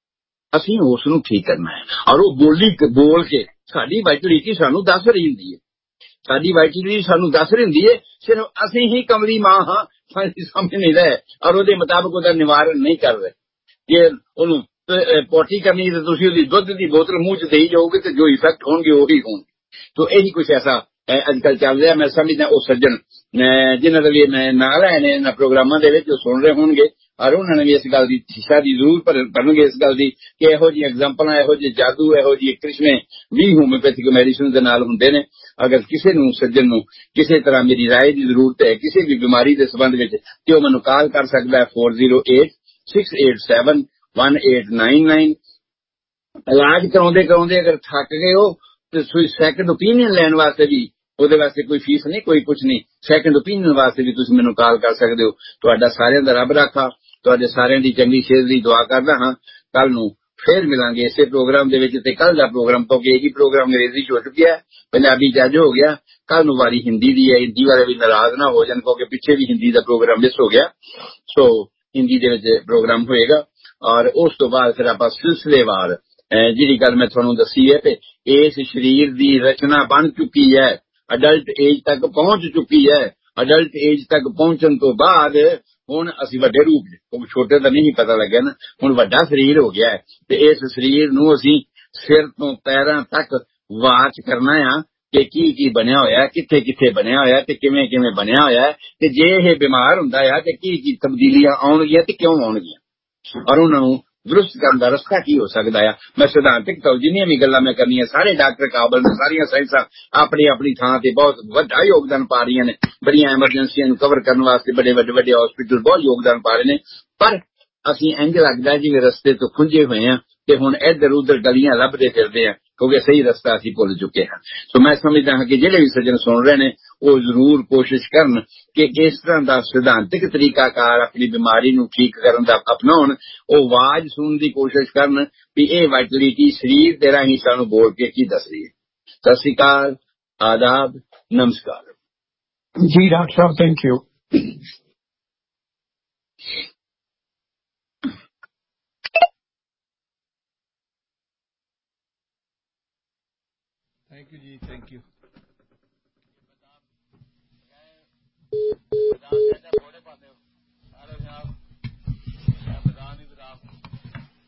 ਅਸੀਂ ਉਸ ਨੂੰ ਠੀਕ ਕਰਨਾ ਹੈ। ਔਰ ਉਹ ਬੋਲੀ ਬੋਲ ਕੇ ਸਾਡੀ ਵਾਈਟਲਿਟੀ ਸਾਨੂੰ ਦੱਸ ਰਹੀ ਹੁੰਦੀ ਹੈ, ਸਾਡੀ ਵਾਈਟਲਿਟੀ ਸਾਨੂੰ ਦੱਸ ਰਹੀ ਹੁੰਦੀ ਹੈ, ਸਿਰਫ ਅਸੀਂ ਹੀ ਕਮਲੀ ਮਾਂ ਹਾਂ, ਸਾਡੀ ਸਮਝ ਨਹੀਂ ਰਹੇ ਔਰ ਉਹਦੇ ਮੁਤਾਬਕ ਉਹਦਾ ਨਿਵਾਰਨ ਨਹੀਂ ਕਰ ਰਹੇ। ਜੇ ਉਹਨੂੰ ਪੋਟੀ ਕਰਨੀ ਤੇ ਤੁਸੀਂ ਉਹਦੀ ਦੁੱਧ ਦੀ ਬੋਤਲ ਮੂੰਹ 'ਚ ਦੇਈ ਜਾਓਗੇ ਤੇ ਜੋ ਇਫੈਕਟ ਹੋਣਗੇ ਉਹੀ ਹੋਣਗੇ। ਤੋ ਇਹੀ ਕੁਛ ਐਸਾ ਅੱਜ ਕੱਲ੍ਹ ਚੱਲ ਰਿਹਾ। ਮੈਂ ਸਮਝਦਾ ਉਹ ਸੱਜਣ ਜਿਨ੍ਹਾਂ ਦਾ ਵੀ ਮੈਂ ਨਾਂ ਲਾਏ ਨੇ ਇਹਨਾਂ ਪ੍ਰੋਗਰਾਮਾਂ ਦੇ ਵਿੱਚ, ਉਹ ਸੁਣ ਰਹੇ ਹੋਣਗੇ ਔਰ ਉਹਨਾਂ ਨੇ ਵੀ ਇਸ ਗੱਲ ਦੀ ਸ਼ਿक्षा ਦੀ ਜ਼ਰੂਰ ਭਰਨਗੇ, ਇਸ ਗੱਲ ਦੀ ਕਿ ਇਹੋ ਜਿਹੀ ਐਗਜ਼ਾਮਪਲਾਂ, ਇਹੋ ਜਿਹੇ ਜਾਦੂ, ਇਹੋ ਜਿਹੇ ਕ੍ਰਿਸ਼ਮੇ ਵੀ ਹੋਮਿਓਪੈਥਿਕ ਮੈਡੀਸਨ ਦੇ ਨਾਲ ਹੁੰਦੇ ਨੇ। ਅਗਰ ਕਿਸੇ ਨੂੰ ਸੱਜਣ ਨੂੰ ਕਿਸੇ ਤਰ੍ਹਾਂ ਮੇਰੀ ਰਾਏ ਦੀ ਜ਼ਰੂਰਤ ਹੈ ਕਿਸੇ ਵੀ ਬਿਮਾਰੀ ਦੇ ਸੰਬੰਧ ਵਿੱਚ, ਤੇ ਉਹ ਮੈਨੂੰ ਕਾਲ ਕਰ ਸਕਦਾ ਹੈ four zero eight six eight seven one eight nine nine. ਇਲਾਜ ਕਰਾਉਂਦੇ ਕਰਾਉਂਦੇ ਅਗਰ ਥੱਕ ਗਏ ਹੋ ਤੇ ਤੁਸੀਂ ਸੈਕੰਡ ਓਪੀਨੀਅਨ ਲੈਣ ਵਾਸਤੇ ਵੀ, ਉਹਦੇ ਵਾਸਤੇ ਕੋਈ ਫੀਸ ਨਹੀਂ, ਕੋਈ ਕੁਛ ਨਹੀਂ, ਸੈਕੰਡ ਓਪੀਨੀਅਨ ਵਾਸਤੇ ਵੀ ਤੁਸੀਂ ਮੈਨੂੰ ਕਾਲ ਕਰ ਸਕਦੇ ਹੋ। ਤੁਹਾਡਾ ਸਾਰਿਆਂ ਦਾ ਰੱਬ ਰਾਖਾ, ਤੁਹਾਡੇ ਸਾਰਿਆਂ ਦੀ ਚੰਗੀ ਸਿਹਤ ਦੀ ਦੁਆ ਕਰਦਾ ਹਾਂ। ਕੱਲ ਨੂੰ ਫੇਰ ਮਿਲਾਂਗੇ ਇਸੇ ਪ੍ਰੋਗਰਾਮ ਦੇ ਵਿੱਚ। ਤੇ ਕੱਲ ਦਾ ਪ੍ਰੋਗਰਾਮ ਕਿਉਂਕਿ ਇਹ ਹੀ ਪ੍ਰੋਗਰਾਮ ਅੰਗਰੇਜ਼ੀ 'ਚ ਹੋ ਚੁੱਕਿਆ, ਪੰਜਾਬੀ 'ਚ ਅੱਜ ਹੋ ਗਿਆ, ਕੱਲ ਨੂੰ ਵਾਰੀ ਹਿੰਦੀ ਦੀ ਹੈ। ਹਿੰਦੀ ਵਾਲੇ ਵੀ ਨਾਰਾਜ਼ ਨਾ ਹੋ ਜਾਣ ਕਿਉਂਕਿ ਪਿੱਛੇ ਵੀ ਹਿੰਦੀ ਦਾ ਪ੍ਰੋਗਰਾਮ ਮਿਸ ਹੋ ਗਿਆ, ਸੋ ਹਿੰਦੀ ਦੇ ਵਿੱਚ ਪ੍ਰੋਗਰਾਮ ਹੋਏਗਾ। ਔਰ ਉਸ ਤੋਂ ਬਾਅਦ ਫਿਰ ਆਪਾਂ ਸਿਲਸਿਲੇਵਾਰ ਜਿਹੜੀ ਗੱਲ ਮੈਂ ਤੁਹਾਨੂੰ ਦੱਸੀ ਹੈ ਕਿ ਇਸ ਸਰੀਰ ਦੀ ਰਚਨਾ ਬਣ ਚੁੱਕੀ ਹੈ, ਅਡਲਟ ਏਜ ਤੱਕ ਪਹੁੰਚ ਚੁੱਕੀ ਹੈ। ਅਡਲਟ ਏਜ ਤੱਕ ਪਹੁੰਚਣ ਤੋਂ ਬਾਅਦ ਹੁਣ ਅਸੀਂ ਵੱਡੇ ਰੂਪ, ਕਿਉਂਕਿ ਛੋਟੇ ਤਾਂ ਨਹੀਂ ਪਤਾ ਲੱਗਿਆ ਨਾ, ਹੁਣ ਵੱਡਾ ਸਰੀਰ ਹੋ ਗਿਆ ਹੈ ਤੇ ਇਸ ਸਰੀਰ ਨੂੰ ਅਸੀਂ ਸਿਰ ਤੋਂ ਪੈਰਾਂ ਤੱਕ ਵਾਚ ਕਰਨਾ ਆ ਕਿ ਕੀ ਕੀ ਬਣਿਆ ਹੋਇਆ, ਕਿੱਥੇ ਕਿੱਥੇ ਬਣਿਆ ਹੋਇਆ ਤੇ ਕਿਵੇਂ ਕਿਵੇਂ ਬਣਿਆ ਹੋਇਆ, ਤੇ ਜੇ ਇਹ ਬਿਮਾਰ ਹੁੰਦਾ ਆ ਤੇ ਕੀ ਕੀ ਤਬਦੀਲੀਆਂ ਆਉਣਗੀਆਂ ਤੇ ਕਿਉਂ ਆਉਣਗੀਆਂ, ਔਰ ਉਹਨਾਂ ਨੂੰ ਦਰੁਸਤ ਕਰਨ ਦਾ ਰਸਤਾ ਕੀ ਹੋ ਸਕਦਾ ਆ। ਮੈਂ ਸਿਧਾਂਤਿਕ ਤੌਰ ਜਿੰਨੀਆਂ ਵੀ ਗੱਲਾਂ ਮੈਂ ਕਰਨੀਆਂ, ਸਾਰੇ ਡਾਕਟਰ ਕਾਬਲ ਨੇ, ਸਾਰੀਆਂ ਸਾਇੰਸਾਂ ਆਪਣੀ ਆਪਣੀ ਥਾਂ ਤੇ ਬਹੁਤ ਵੱਡਾ ਯੋਗਦਾਨ ਪਾ ਰਹੀਆਂ ਨੇ। ਬੜੀਆਂ ਐਮਰਜੈਂਸੀਆਂ ਨੂੰ ਕਵਰ ਕਰਨ ਵਾਸਤੇ ਵੱਡੇ ਵੱਡੇ ਵੱਡੇ ਹਸਪੀਟਲ ਬਹੁਤ ਯੋਗਦਾਨ ਪਾ ਰਹੇ ਨੇ, ਪਰ ਅਸੀਂ ਇੰਝ ਲੱਗਦਾ ਜਿਵੇਂ ਰਸਤੇ ਤੋਂ ਖੁੰਝੇ ਹੋਏ ਆ ਤੇ ਹੁਣ ਇੱਧਰ ਉੱਧਰ ਗਲੀਆਂ ਲੱਭਦੇ ਫਿਰਦੇ ਆ ਕਿਉਂਕਿ ਸਹੀ ਰਸਤਾ ਅਸੀਂ ਭੁੱਲ ਚੁੱਕੇ ਹਾਂ। ਸੋ ਮੈਂ ਸਮਝਦਾ ਹਾਂ ਕਿ ਜਿਹੜੇ ਵੀ ਸੱਜਣ ਸੁਣ ਰਹੇ ਨੇ ਉਹ ਜ਼ਰੂਰ ਕੋਸ਼ਿਸ਼ ਕਰਨ ਕਿ ਇਸ ਤਰ੍ਹਾਂ ਦਾ ਸਿਧਾਂਤਿਕ ਤਰੀਕਾਕਾਰ ਆਪਣੀ ਬਿਮਾਰੀ ਨੂੰ ਠੀਕ ਕਰਨ ਦਾ ਅਪਣਾਉਣ। ਉਹ ਆਵਾਜ਼ ਸੁਣਨ ਦੀ ਕੋਸ਼ਿਸ਼ ਕਰਨ ਵੀ ਇਹ ਵਾਈਟਲਿਟੀ ਸਰੀਰ ਦੇ ਰਾਹੀਂ ਸਾਨੂੰ ਬੋਲ ਕੇ ਕੀ ਦੱਸ ਰਹੀ ਹੈ। ਸਤਿ ਸ੍ਰੀ ਅਕਾਲ, ਆਦਾਬ, ਨਮਸਕਾਰ ਜੀ doctor Sahib, thank you. Thank you, Ji. Thank you.